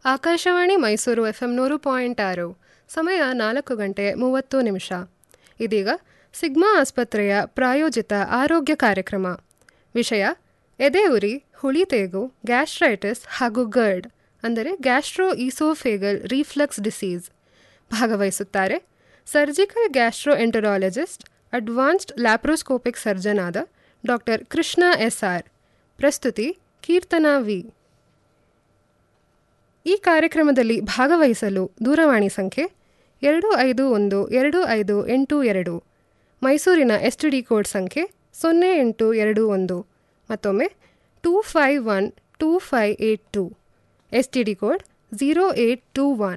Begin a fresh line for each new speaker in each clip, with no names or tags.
Akashvani Mysuru FM 100.6. ಸಮಯ 4:30. ಇದೀಗ sigma ಆಸ್ಪತ್ರೆಯ ಪ್ರಾಯೋಜಿತ ಆರೋಗ್ಯ ಕಾರ್ಯಕ್ರಮ. ವಿಷಯ ಎದೆ ಉರಿ, ಹುಳಿತೇಗು, ಗ್ಯಾಸ್ಟ್ರೈಟಿಸ್ ಹಾಗೂ ಗರ್ಡ್ ಅಂದರೆ ಗ್ಯಾಸ್ಟ್ರೋ ಈಸೋಫೇಗಲ್ ರಿಫ್ಲಕ್ಸ್ ಡಿಸೀಸ್. ಭಾಗವಹಿಸುತ್ತಾರೆ surgical gastro enterologist, advanced laparoscopic surgeon ಆದ ಡಾಕ್ಟರ್ ಕೃಷ್ಣ SR. ಪ್ರಸ್ತುತಿ ಕೀರ್ತನಾ V. ಈ ಕಾರ್ಯಕ್ರಮದಲ್ಲಿ ಭಾಗವಹಿಸಲು ದೂರವಾಣಿ ಸಂಖ್ಯೆ 25125882, ಮೈಸೂರಿನ STD ಕೋಡ್ ಸಂಖ್ಯೆ 0821, ಮತ್ತೊಮ್ಮೆ 25125882, STD ಕೋಡ್ 0821.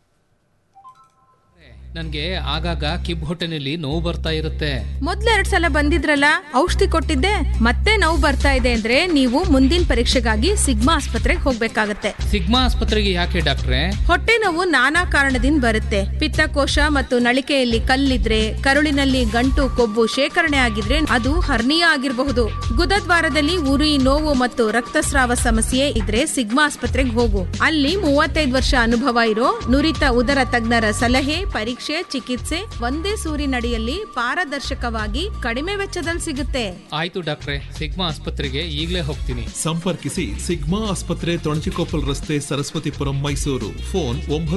ನನ್ಗೆ ಆಗಾಗ ಕಿಬ್ ಹೊಟ್ಟೆನಲ್ಲಿ ನೋವು ಬರ್ತಾ ಇರುತ್ತೆ.
ಮೊದ್ಲೆರಡು ಸಲ ಬಂದಿದ್ರಲ್ಲ, ಔಷಧಿ ಕೊಟ್ಟಿದ್ದೆ, ಮತ್ತೆ ನೋವು ಬರ್ತಾ ಇದೆ ಅಂದ್ರೆ ನೀವು ಮುಂದಿನ ಪರೀಕ್ಷೆಗಾಗಿ ಸಿಗ್ಮಾ ಆಸ್ಪತ್ರೆಗೆ ಹೋಗ್ಬೇಕಾಗತ್ತೆ.
ಸಿಗ್ಮಾ ಆಸ್ಪತ್ರೆಗೆ ಯಾಕೆ ಡಾಕ್ಟ್ರೆ?
ಹೊಟ್ಟೆ ನೋವು ನಾನಾ ಕಾರಣದಿಂದ ಬರುತ್ತೆ. ಪಿತ್ತಕೋಶ ಮತ್ತು ನಳಿಕೆಯಲ್ಲಿ ಕಲ್ಲಿದ್ರೆ, ಕರುಳಿನಲ್ಲಿ ಗಂಟು ಕೊಬ್ಬು ಶೇಖರಣೆ ಆಗಿದ್ರೆ ಅದು ಹರ್ನಿಯಾ ಆಗಿರಬಹುದು. ಗುದದ್ವಾರದಲ್ಲಿ ಉರಿ, ನೋವು ಮತ್ತು ರಕ್ತಸ್ರಾವ ಸಮಸ್ಯೆ ಇದ್ರೆ ಸಿಗ್ಮಾ ಆಸ್ಪತ್ರೆಗೆ ಹೋಗು. ಅಲ್ಲಿ 35 ವರ್ಷ ಅನುಭವ ಇರೋ ನುರಿತ ಉದರ ತಜ್ಞರ ಸಲಹೆ, ಪರೀಕ್ಷೆ, ಚಿಕಿತ್ಸೆ ಒಂದೇ ಸೂರಿನಡಿಯಲ್ಲಿ ಪಾರದರ್ಶಕವಾಗಿ ಕಡಿಮೆ ವೆಚ್ಚದಲ್ಲಿ ಸಿಗುತ್ತೆ.
ಆಯ್ತು ಡಾಕ್ಟ್ರೆ, ಸಿಗ್ಮಾ ಆಸ್ಪತ್ರೆಗೆ ಈಗಲೇ ಹೋಗ್ತೀನಿ.
ಸಂಪರ್ಕಿಸಿ ಸಿಗ್ಮಾ ಆಸ್ಪತ್ರೆ, ತೊಣಚಿಕೊಪ್ಪಲ್ ರಸ್ತೆ, ಸರಸ್ವತಿಪುರಂ, ಮೈಸೂರು. ಫೋನ್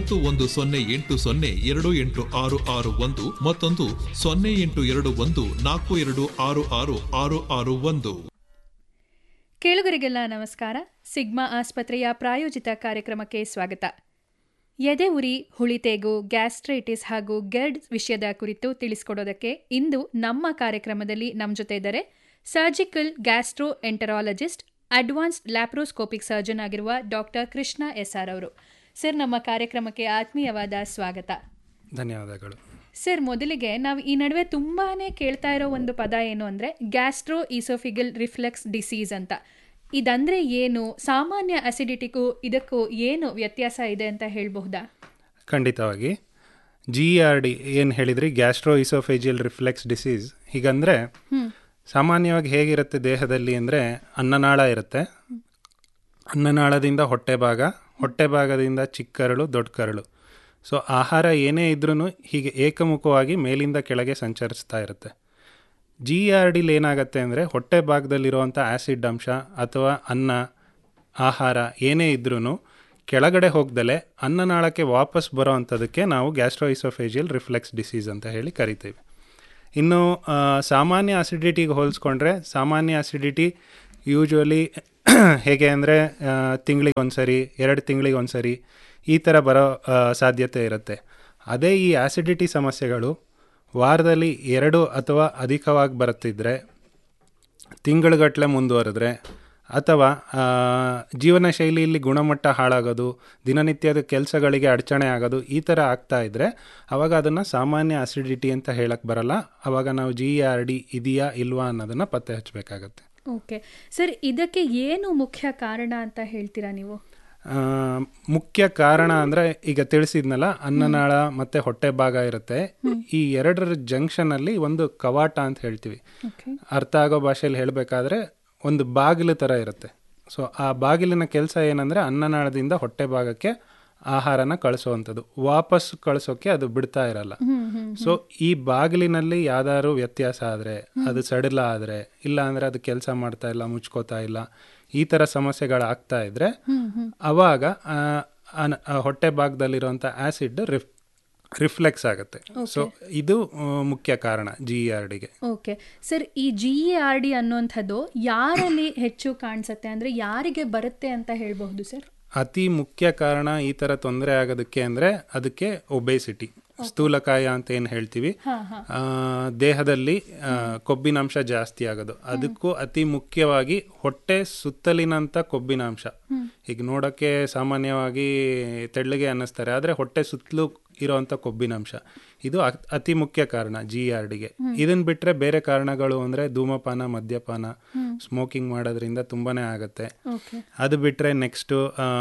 9108028661, ಮತ್ತೊಂದು 082142666661.
ಕೇಳುಗರಿಗೆಲ್ಲ ನಮಸ್ಕಾರ. ಸಿಗ್ಮಾ ಆಸ್ಪತ್ರೆಯ ಪ್ರಾಯೋಜಿತ ಕಾರ್ಯಕ್ರಮಕ್ಕೆ ಸ್ವಾಗತ. ಎದೆ ಉರಿ, ಹುಳಿತೇಗು, ಗ್ಯಾಸ್ಟ್ರೈಟಿಸ್ ಹಾಗೂ ಗರ್ಡ್ ವಿಷಯದ ಕುರಿತು ತಿಳಿಸಿಕೊಡೋದಕ್ಕೆ ಇಂದು ನಮ್ಮ ಕಾರ್ಯಕ್ರಮದಲ್ಲಿ ನಮ್ಮ ಜೊತೆ ಇದ್ದಾರೆ surgical gastro enterologist, advanced laparoscopic surgeon ಆಗಿರುವ ಡಾಕ್ಟರ್ ಕೃಷ್ಣ SR ಅವರು. ಸರ್, ನಮ್ಮ ಕಾರ್ಯಕ್ರಮಕ್ಕೆ ಆತ್ಮೀಯವಾದ ಸ್ವಾಗತ.
ಧನ್ಯವಾದಗಳು.
ಸರ್, ಮೊದಲಿಗೆ ನಾವು ಈ ನಡುವೆ ತುಂಬಾನೇ ಕೇಳ್ತಾ ಇರೋ ಒಂದು ಪದ ಏನು ಅಂದರೆ ಗ್ಯಾಸ್ಟ್ರೋ ಈಸೋಫಿಗಲ್ ರಿಫ್ಲೆಕ್ಸ್ ಡಿಸೀಸ್ ಅಂತ. ಇದಂದ್ರೆ ಏನು? ಸಾಮಾನ್ಯ ಅಸಿಡಿಟಿಗೂ ಇದಕ್ಕೂ ಏನು ವ್ಯತ್ಯಾಸ ಇದೆ ಅಂತ ಹೇಳಬಹುದಾ?
ಖಂಡಿತವಾಗಿ. GERD ಏನು ಹೇಳಿದ್ರಿ, ಗ್ಯಾಸ್ಟ್ರೋ ಈಸೋಫೇಜಿಯಲ್ ರಿಫ್ಲೆಕ್ಸ್ ಡಿಸೀಸ್. ಹೀಗಂದರೆ ಸಾಮಾನ್ಯವಾಗಿ ಹೇಗಿರುತ್ತೆ ದೇಹದಲ್ಲಿ ಅಂದರೆ, ಅನ್ನನಾಳ ಇರುತ್ತೆ, ಅನ್ನನಾಳದಿಂದ ಹೊಟ್ಟೆ ಭಾಗ, ಹೊಟ್ಟೆ ಭಾಗದಿಂದ ಚಿಕ್ಕ ಕರಳು, ದೊಡ್ಡ ಕರಳು. ಸೊ ಆಹಾರ ಏನೇ ಇದ್ರೂ ಹೀಗೆ ಏಕಮುಖವಾಗಿ ಮೇಲಿಂದ ಕೆಳಗೆ ಸಂಚರಿಸ್ತಾ ಇರುತ್ತೆ. GERDಲಿ ಏನಾಗುತ್ತೆ ಅಂದರೆ, ಹೊಟ್ಟೆ ಭಾಗದಲ್ಲಿರುವಂಥ ಆ್ಯಸಿಡ್ ಅಂಶ ಅಥವಾ ಅನ್ನ, ಆಹಾರ ಏನೇ ಇದ್ರೂ ಕೆಳಗಡೆ ಹೋಗ್ದಲೆ ಅನ್ನನಾಳಕ್ಕೆ ವಾಪಸ್ ಬರೋ ಅಂಥದಕ್ಕೆ ನಾವು ಗ್ಯಾಸ್ಟ್ರೋಇಸೋಫೇಜಿಯಲ್ ರಿಫ್ಲೆಕ್ಸ್ ಡಿಸೀಸ್ ಅಂತ ಹೇಳಿ ಕರಿತೀವಿ. ಇನ್ನು ಸಾಮಾನ್ಯ ಅಸಿಡಿಟಿಗೆ ಹೋಲಿಸ್ಕೊಂಡ್ರೆ, ಸಾಮಾನ್ಯ ಅಸಿಡಿಟಿ ಯೂಶ್ವಲಿ ಹೇಗೆ ಅಂದರೆ ತಿಂಗಳಿಗೆ ಒಂದ್ಸರಿ, 2 ತಿಂಗಳಿಗೆ ಒಂದ್ಸರಿ ಈ ಥರ ಬರೋ ಸಾಧ್ಯತೆ ಇರುತ್ತೆ. ಅದೇ ಈ ಆ್ಯಸಿಡಿಟಿ ಸಮಸ್ಯೆಗಳು ವಾರದಲ್ಲಿ 2 ಅಥವಾ ಅಧಿಕವಾಗಿ ಬರುತ್ತಿದ್ದರೆ, ತಿಂಗಳುಗಟ್ಟಲೆ ಮುಂದುವರೆದ್ರೆ, ಅಥವಾ ಜೀವನ ಶೈಲಿಯಲ್ಲಿ ಗುಣಮಟ್ಟ ಹಾಳಾಗೋದು, ದಿನನಿತ್ಯದ ಕೆಲಸಗಳಿಗೆ ಅಡಚಣೆ ಆಗೋದು, ಈ ಥರ ಆಗ್ತಾ ಇದ್ದರೆ ಆವಾಗ ಅದನ್ನು ಸಾಮಾನ್ಯ ಅಸಿಡಿಟಿ ಅಂತ ಹೇಳಕ್ಕೆ ಬರಲ್ಲ. ಆವಾಗ ನಾವು GERD ಇದೆಯಾ ಇಲ್ವಾ ಅನ್ನೋದನ್ನು ಪತ್ತೆ ಹಚ್ಚಬೇಕಾಗತ್ತೆ.
ಓಕೆ ಸರ್, ಇದಕ್ಕೆ ಏನು ಮುಖ್ಯ ಕಾರಣ ಅಂತ ಹೇಳ್ತೀರಾ ನೀವು?
ಮುಖ್ಯ ಕಾರಣ ಅಂದರೆ, ಈಗ ತಿಳಿಸಿದ್ನಲ್ಲ, ಅನ್ನನಾಳ ಮತ್ತು ಹೊಟ್ಟೆ ಭಾಗ ಇರುತ್ತೆ. ಈ ಎರಡರ ಜಂಕ್ಷನಲ್ಲಿ ಒಂದು ಕವಾಟ ಅಂತ ಹೇಳ್ತೀವಿ. ಅರ್ಥ ಆಗೋ ಭಾಷೆಯಲ್ಲಿ ಹೇಳಬೇಕಾದ್ರೆ ಒಂದು ಬಾಗಿಲು ಥರ ಇರುತ್ತೆ. ಸೊ ಆ ಬಾಗಿಲಿನ ಕೆಲಸ ಏನಂದರೆ, ಅನ್ನನಾಳದಿಂದ ಹೊಟ್ಟೆ ಭಾಗಕ್ಕೆ ಆಹಾರನ ಕಳಿಸೋವಂಥದ್ದು, ವಾಪಸ್ ಕಳಿಸೋಕ್ಕೆ ಅದು ಬಿಡ್ತಾ ಇರಲ್ಲ. ಸೊ ಈ ಬಾಗಿಲಿನಲ್ಲಿ ಯಾವ್ದಾದ್ರು ವ್ಯತ್ಯಾಸ ಆದರೆ, ಅದು ಸಡಿಲ ಆದರೆ, ಇಲ್ಲ ಅಂದರೆ ಅದು ಕೆಲಸ ಮಾಡ್ತಾ ಇಲ್ಲ, ಮುಚ್ಕೋತಾ ಇಲ್ಲ, ಈ ಥರ ಸಮಸ್ಯೆಗಳಾಗ್ತಾ ಇದ್ರೆ ಅವಾಗ ಹೊಟ್ಟೆ ಭಾಗದಲ್ಲಿರುವಂಥ ಆ್ಯಸಿಡ್ ರಿಫ್ಲೆಕ್ಸ್ ಆಗುತ್ತೆ. ಸೊ ಇದು ಮುಖ್ಯ ಕಾರಣ GERDಗೆ.
ಓಕೆ ಸರ್, ಈ GERD ಅನ್ನುವಂಥದ್ದು ಯಾರಲ್ಲಿ ಹೆಚ್ಚು ಕಾಣಿಸುತ್ತೆ, ಅಂದರೆ ಯಾರಿಗೆ ಬರುತ್ತೆ ಅಂತ ಹೇಳಬಹುದು ಸರ್?
ಅತಿ ಮುಖ್ಯ ಕಾರಣ ಈ ಥರ ತೊಂದರೆ ಆಗೋದಕ್ಕೆ ಅಂದರೆ ಅದಕ್ಕೆ ಒಬೇಸಿಟಿ, ಸ್ಥೂಲಕಾಯ ಅಂತ ಏನು ಹೇಳ್ತೀವಿ, ದೇಹದಲ್ಲಿ ಕೊಬ್ಬಿನಾಂಶ ಜಾಸ್ತಿ ಆಗೋದು. ಅದಕ್ಕೂ ಅತಿ ಮುಖ್ಯವಾಗಿ ಹೊಟ್ಟೆ ಸುತ್ತಲಿನಂಥ ಕೊಬ್ಬಿನಾಂಶ. ಈಗ ನೋಡೋಕ್ಕೆ ಸಾಮಾನ್ಯವಾಗಿ ತೆಳ್ಳಗೆ ಅನ್ನಿಸ್ತಾರೆ, ಆದರೆ ಹೊಟ್ಟೆ ಸುತ್ತಲೂ ಇರೋವಂಥ ಕೊಬ್ಬಿನಾಂಶ, ಇದು ಅತಿ ಮುಖ್ಯ ಕಾರಣ GERDಗೆ. ಇದನ್ನು ಬಿಟ್ಟರೆ ಬೇರೆ ಕಾರಣಗಳು ಅಂದರೆ ಧೂಮಪಾನ, ಮದ್ಯಪಾನ, ಸ್ಮೋಕಿಂಗ್ ಮಾಡೋದ್ರಿಂದ ತುಂಬಾ ಆಗುತ್ತೆ. ಅದು ಬಿಟ್ಟರೆ ನೆಕ್ಸ್ಟು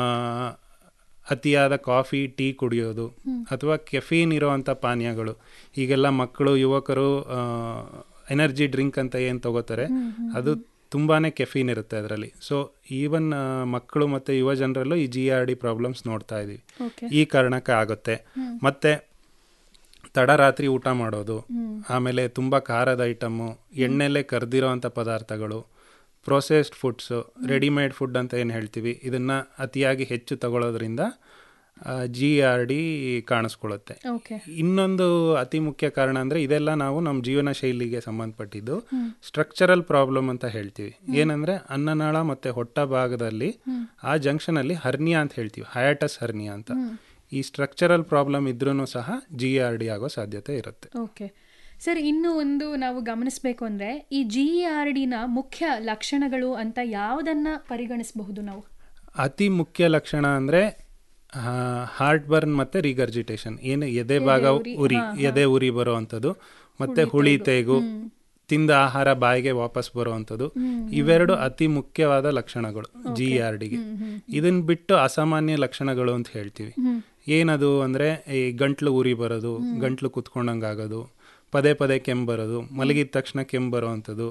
ಅತಿಯಾದ ಕಾಫಿ, ಟೀ ಕುಡಿಯೋದು, ಅಥವಾ ಕೆಫೀನ್ ಇರೋವಂಥ ಪಾನೀಯಗಳು. ಈಗೆಲ್ಲ ಮಕ್ಕಳು, ಯುವಕರು ಎನರ್ಜಿ ಡ್ರಿಂಕ್ ಅಂತ ಏನು ತಗೋತಾರೆ, ಅದು ತುಂಬಾ ಕೆಫೀನ್ ಇರುತ್ತೆ ಅದರಲ್ಲಿ. ಸೊ ಈವನ್ ಮಕ್ಕಳು ಮತ್ತು ಯುವ ಜನರಲ್ಲೂ ಈ GERD ಪ್ರಾಬ್ಲಮ್ಸ್ ನೋಡ್ತಾ ಇದ್ದೀವಿ. ಈ ಕಾರಣಕ್ಕೆ ಆಗುತ್ತೆ. ಮತ್ತು ತಡರಾತ್ರಿ ಊಟ ಮಾಡೋದು, ಆಮೇಲೆ ತುಂಬ ಖಾರದ ಐಟಮ್ಮು, ಎಣ್ಣೆಲೆ ಕರ್ದಿರೋ ಅಂಥ ಪದಾರ್ಥಗಳು, ಪ್ರೊಸೆಸ್ಡ್ ಫುಡ್ಸು, ರೆಡಿಮೇಡ್ ಫುಡ್ ಅಂತ ಏನು ಹೇಳ್ತೀವಿ, ಇದನ್ನು ಅತಿಯಾಗಿ ಹೆಚ್ಚು ತಗೊಳ್ಳೋದ್ರಿಂದ GERD ಕಾಣಿಸ್ಕೊಳ್ಳುತ್ತೆ. ಇನ್ನೊಂದು ಅತಿ ಮುಖ್ಯ ಕಾರಣ ಅಂದರೆ ಇದೆಲ್ಲ ನಾವು ನಮ್ಮ ಜೀವನ ಶೈಲಿಗೆ ಸಂಬಂಧಪಟ್ಟಿದ್ದು ಸ್ಟ್ರಕ್ಚರಲ್ ಪ್ರಾಬ್ಲಮ್ ಅಂತ ಹೇಳ್ತೀವಿ. ಏನಂದರೆ ಅನ್ನನಾಳ ಮತ್ತು ಹೊಟ್ಟ ಭಾಗದಲ್ಲಿ ಆ ಜಂಕ್ಷನಲ್ಲಿ ಹರ್ನಿಯಾ ಅಂತ ಹೇಳ್ತೀವಿ, ಹಯಾಟಸ್ ಹರ್ನಿಯಾ ಅಂತ. ಈ ಸ್ಟ್ರಕ್ಚರಲ್ ಪ್ರಾಬ್ಲಮ್ ಇದ್ರೂ ಸಹ GERD ಆಗೋ ಸಾಧ್ಯತೆ ಇರುತ್ತೆ.
ಓಕೆ ಸರ್, ಇನ್ನೂ ಒಂದು ನಾವು ಗಮನಿಸಬೇಕು ಅಂದರೆ ಈ GERDನ ಮುಖ್ಯ ಲಕ್ಷಣಗಳು ಅಂತ ಯಾವುದನ್ನು ಪರಿಗಣಿಸಬಹುದು ನಾವು?
ಅತಿ ಮುಖ್ಯ ಲಕ್ಷಣ ಅಂದರೆ ಹಾರ್ಟ್ ಬರ್ನ್ ಮತ್ತು ರಿಗರ್ಜಿಟೇಷನ್, ಏನು ಎದೆ ಭಾಗ ಉರಿ, ಎದೆ ಉರಿ ಬರೋ ಅಂಥದ್ದು, ಮತ್ತು ಹುಳಿ ತೇಗು, ತಿಂದ ಆಹಾರ ಬಾಯಿಗೆ ವಾಪಸ್ ಬರುವಂಥದ್ದು, ಇವೆರಡು ಅತಿ ಮುಖ್ಯವಾದ ಲಕ್ಷಣಗಳು GERDಗೆ. ಇದನ್ನ ಬಿಟ್ಟು ಅಸಾಮಾನ್ಯ ಲಕ್ಷಣಗಳು ಅಂತ ಹೇಳ್ತೀವಿ. ಏನದು ಅಂದರೆ ಈ ಗಂಟ್ಲು ಉರಿ ಬರೋದು, ಗಂಟ್ಲು ಕುತ್ಕೊಂಡಂಗಾಗೋದು, ಪದೇ ಪದೇ ಕೆಮ್ಮು ಬರೋದು, ಮಲಗಿದ ತಕ್ಷಣ ಕೆಮ್ಮು ಬರೋವಂಥದ್ದು,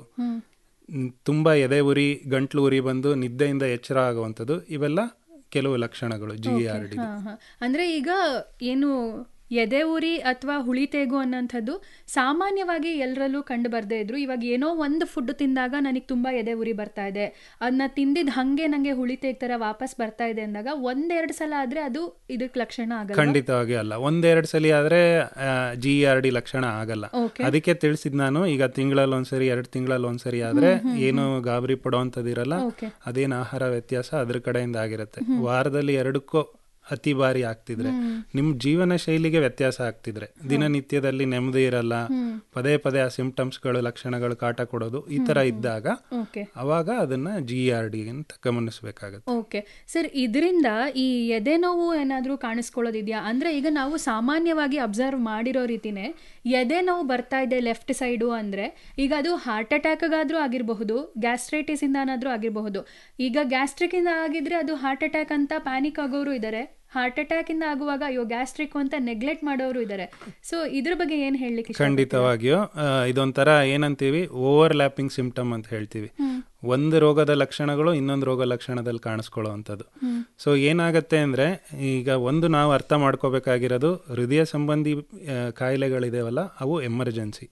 ತುಂಬ ಎದೆ ಉರಿ, ಗಂಟ್ಲು ಉರಿ ಬಂದು ನಿದ್ದೆಯಿಂದ ಎಚ್ಚರ ಆಗುವಂಥದ್ದು, ಇವೆಲ್ಲ ಕೆಲವು ಲಕ್ಷಣಗಳು GERD.
ಅಂದರೆ ಈಗ ಏನು ಎದೆ ಉರಿ ಅಥವಾ ಹುಳಿತೇಗು ಅನ್ನೋಂಥದ್ದು ಸಾಮಾನ್ಯವಾಗಿ ಎಲ್ಲರಲ್ಲೂ ಕಂಡು ಬರದೇ ಇದ್ರು, ಇವಾಗ ಏನೋ ಒಂದು ಫುಡ್ ತಿಂದಾಗ ನನಗೆ ತುಂಬ ಎದೆ ಉರಿ ಬರ್ತಾ ಇದೆ, ಅದನ್ನ ತಿಂದಿದ್ದು ಹಾಗೆ ನನಗೆ ಹುಳಿತೇಗ್ ಥರ ವಾಪಸ್ ಬರ್ತಾ ಇದೆ ಅಂದಾಗ ಒಂದೆರಡು ಸಲ ಆದರೆ ಅದು ಇದಕ್ಕೆ ಲಕ್ಷಣ ಆಗಲ್ಲ? ಖಂಡಿತವಾಗಿ
ಅಲ್ಲ. ಒಂದೆರಡು ಸಲ ಆದರೆ GERD ಲಕ್ಷಣ ಆಗಲ್ಲ. ಅದಕ್ಕೆ ತಿಳಿಸಿದ್ ನಾನು, ಈಗ ತಿಂಗಳಲ್ಲಿ ಒಂದ್ಸರಿ, 2 ತಿಂಗಳಲ್ಲಿ ಒಂದ್ಸರಿ ಆದರೆ ಏನು ಗಾಬರಿ ಪಡೋವಂಥದ್ದಿರಲ್ಲ. ಅದೇನು ಆಹಾರ ವ್ಯತ್ಯಾಸ ಅದ್ರ ಕಡೆಯಿಂದ ಆಗಿರುತ್ತೆ. ವಾರದಲ್ಲಿ 2ಕ್ಕೂ ಅತಿ ಬಾರಿ ಆಗ್ತಿದ್ರೆ, ನಿಮ್ಮ ಜೀವನ ಶೈಲಿಗೆ ವ್ಯತ್ಯಾಸ ಆಗ್ತಿದ್ರೆ, ದಿನನಿತ್ಯದಲ್ಲಿ ನೆಮ್ಮದಿ ಇರಲ್ಲ, ಪದೇ ಪದೇ ಆ ಸಿಂಪ್ಟಮ್ಸ್ಗಳು, ಲಕ್ಷಣಗಳು ಕಾಟ ಕೊಡೋದು, ಈ ತರ ಇದ್ದಾಗ ಅವಾಗ ಅದನ್ನ GERD ಅಂತ ಗಮನಿಸಬೇಕಾಗುತ್ತೆ.
ಓಕೆ ಸರ್, ಇದರಿಂದ ಈ ಎದೆ ನೋವು ಏನಾದರೂ ಕಾಣಿಸ್ಕೊಳ್ಳೋದಿದೆಯಾ? ಅಂದ್ರೆ ಈಗ ನಾವು ಸಾಮಾನ್ಯವಾಗಿ ಅಬ್ಸರ್ವ್ ಮಾಡಿರೋ ರೀತಿನೇ ಎದೆ ನೋವು ಬರ್ತಾ ಇದೆ ಲೆಫ್ಟ್ ಸೈಡು ಅಂದ್ರೆ, ಈಗ ಅದು ಹಾರ್ಟ್ ಅಟ್ಯಾಕ್ಗಾದ್ರೂ ಆಗಿರಬಹುದು, ಗ್ಯಾಸ್ಟ್ರೈಟಿಸ್ ಇಂದಾನಾದ್ರೂ ಆಗಿರಬಹುದು. ಈಗ ಗ್ಯಾಸ್ಟ್ರಿಕ್ ಇಂದ ಆಗಿದ್ರೆ ಅದು ಹಾರ್ಟ್ ಅಟ್ಯಾಕ್ ಅಂತ ಪ್ಯಾನಿಕ್ ಆಗೋರು ಇದ್ದಾರೆ, ಹಾರ್ಟ್ ಅಟ್ಯಾಕ್ ಇಂದ ಆಗುವಾಗ ಅಯ್ಯೋ ಗ್ಯಾಸ್ಟ್ರಿಕ್ ಅಂತ ನೆಗ್ಲೆಕ್ಟ್ ಮಾಡೋರು ಇದ್ದಾರೆ. ಸೊ ಇದ್ರ ಬಗ್ಗೆ ಏನ್ ಹೇಳಲಿಕ್ಕೆ?
ಖಂಡಿತವಾಗಿಯೂ ಇದೊಂಥರ ಏನಂತೀವಿ, ಓವರ್ಲ್ಯಾಪಿಂಗ್ ಸಿಂಪ್ಟಮ್ ಅಂತ ಹೇಳ್ತೀವಿ. ಒಂದು ರೋಗದ ಲಕ್ಷಣಗಳು ಇನ್ನೊಂದು ರೋಗ ಲಕ್ಷಣದಲ್ಲಿ ಕಾಣಿಸ್ಕೊಳ್ಳುವಂಥದ್ದು. ಸೊ ಏನಾಗುತ್ತೆ ಅಂದರೆ, ಈಗ ಒಂದು ನಾವು ಅರ್ಥ ಮಾಡ್ಕೋಬೇಕಾಗಿರೋದು, ಹೃದಯ ಸಂಬಂಧಿ ಕಾಯಿಲೆಗಳಿದೆವಲ್ಲ ಅವು ಎಮರ್ಜೆನ್ಸಿ.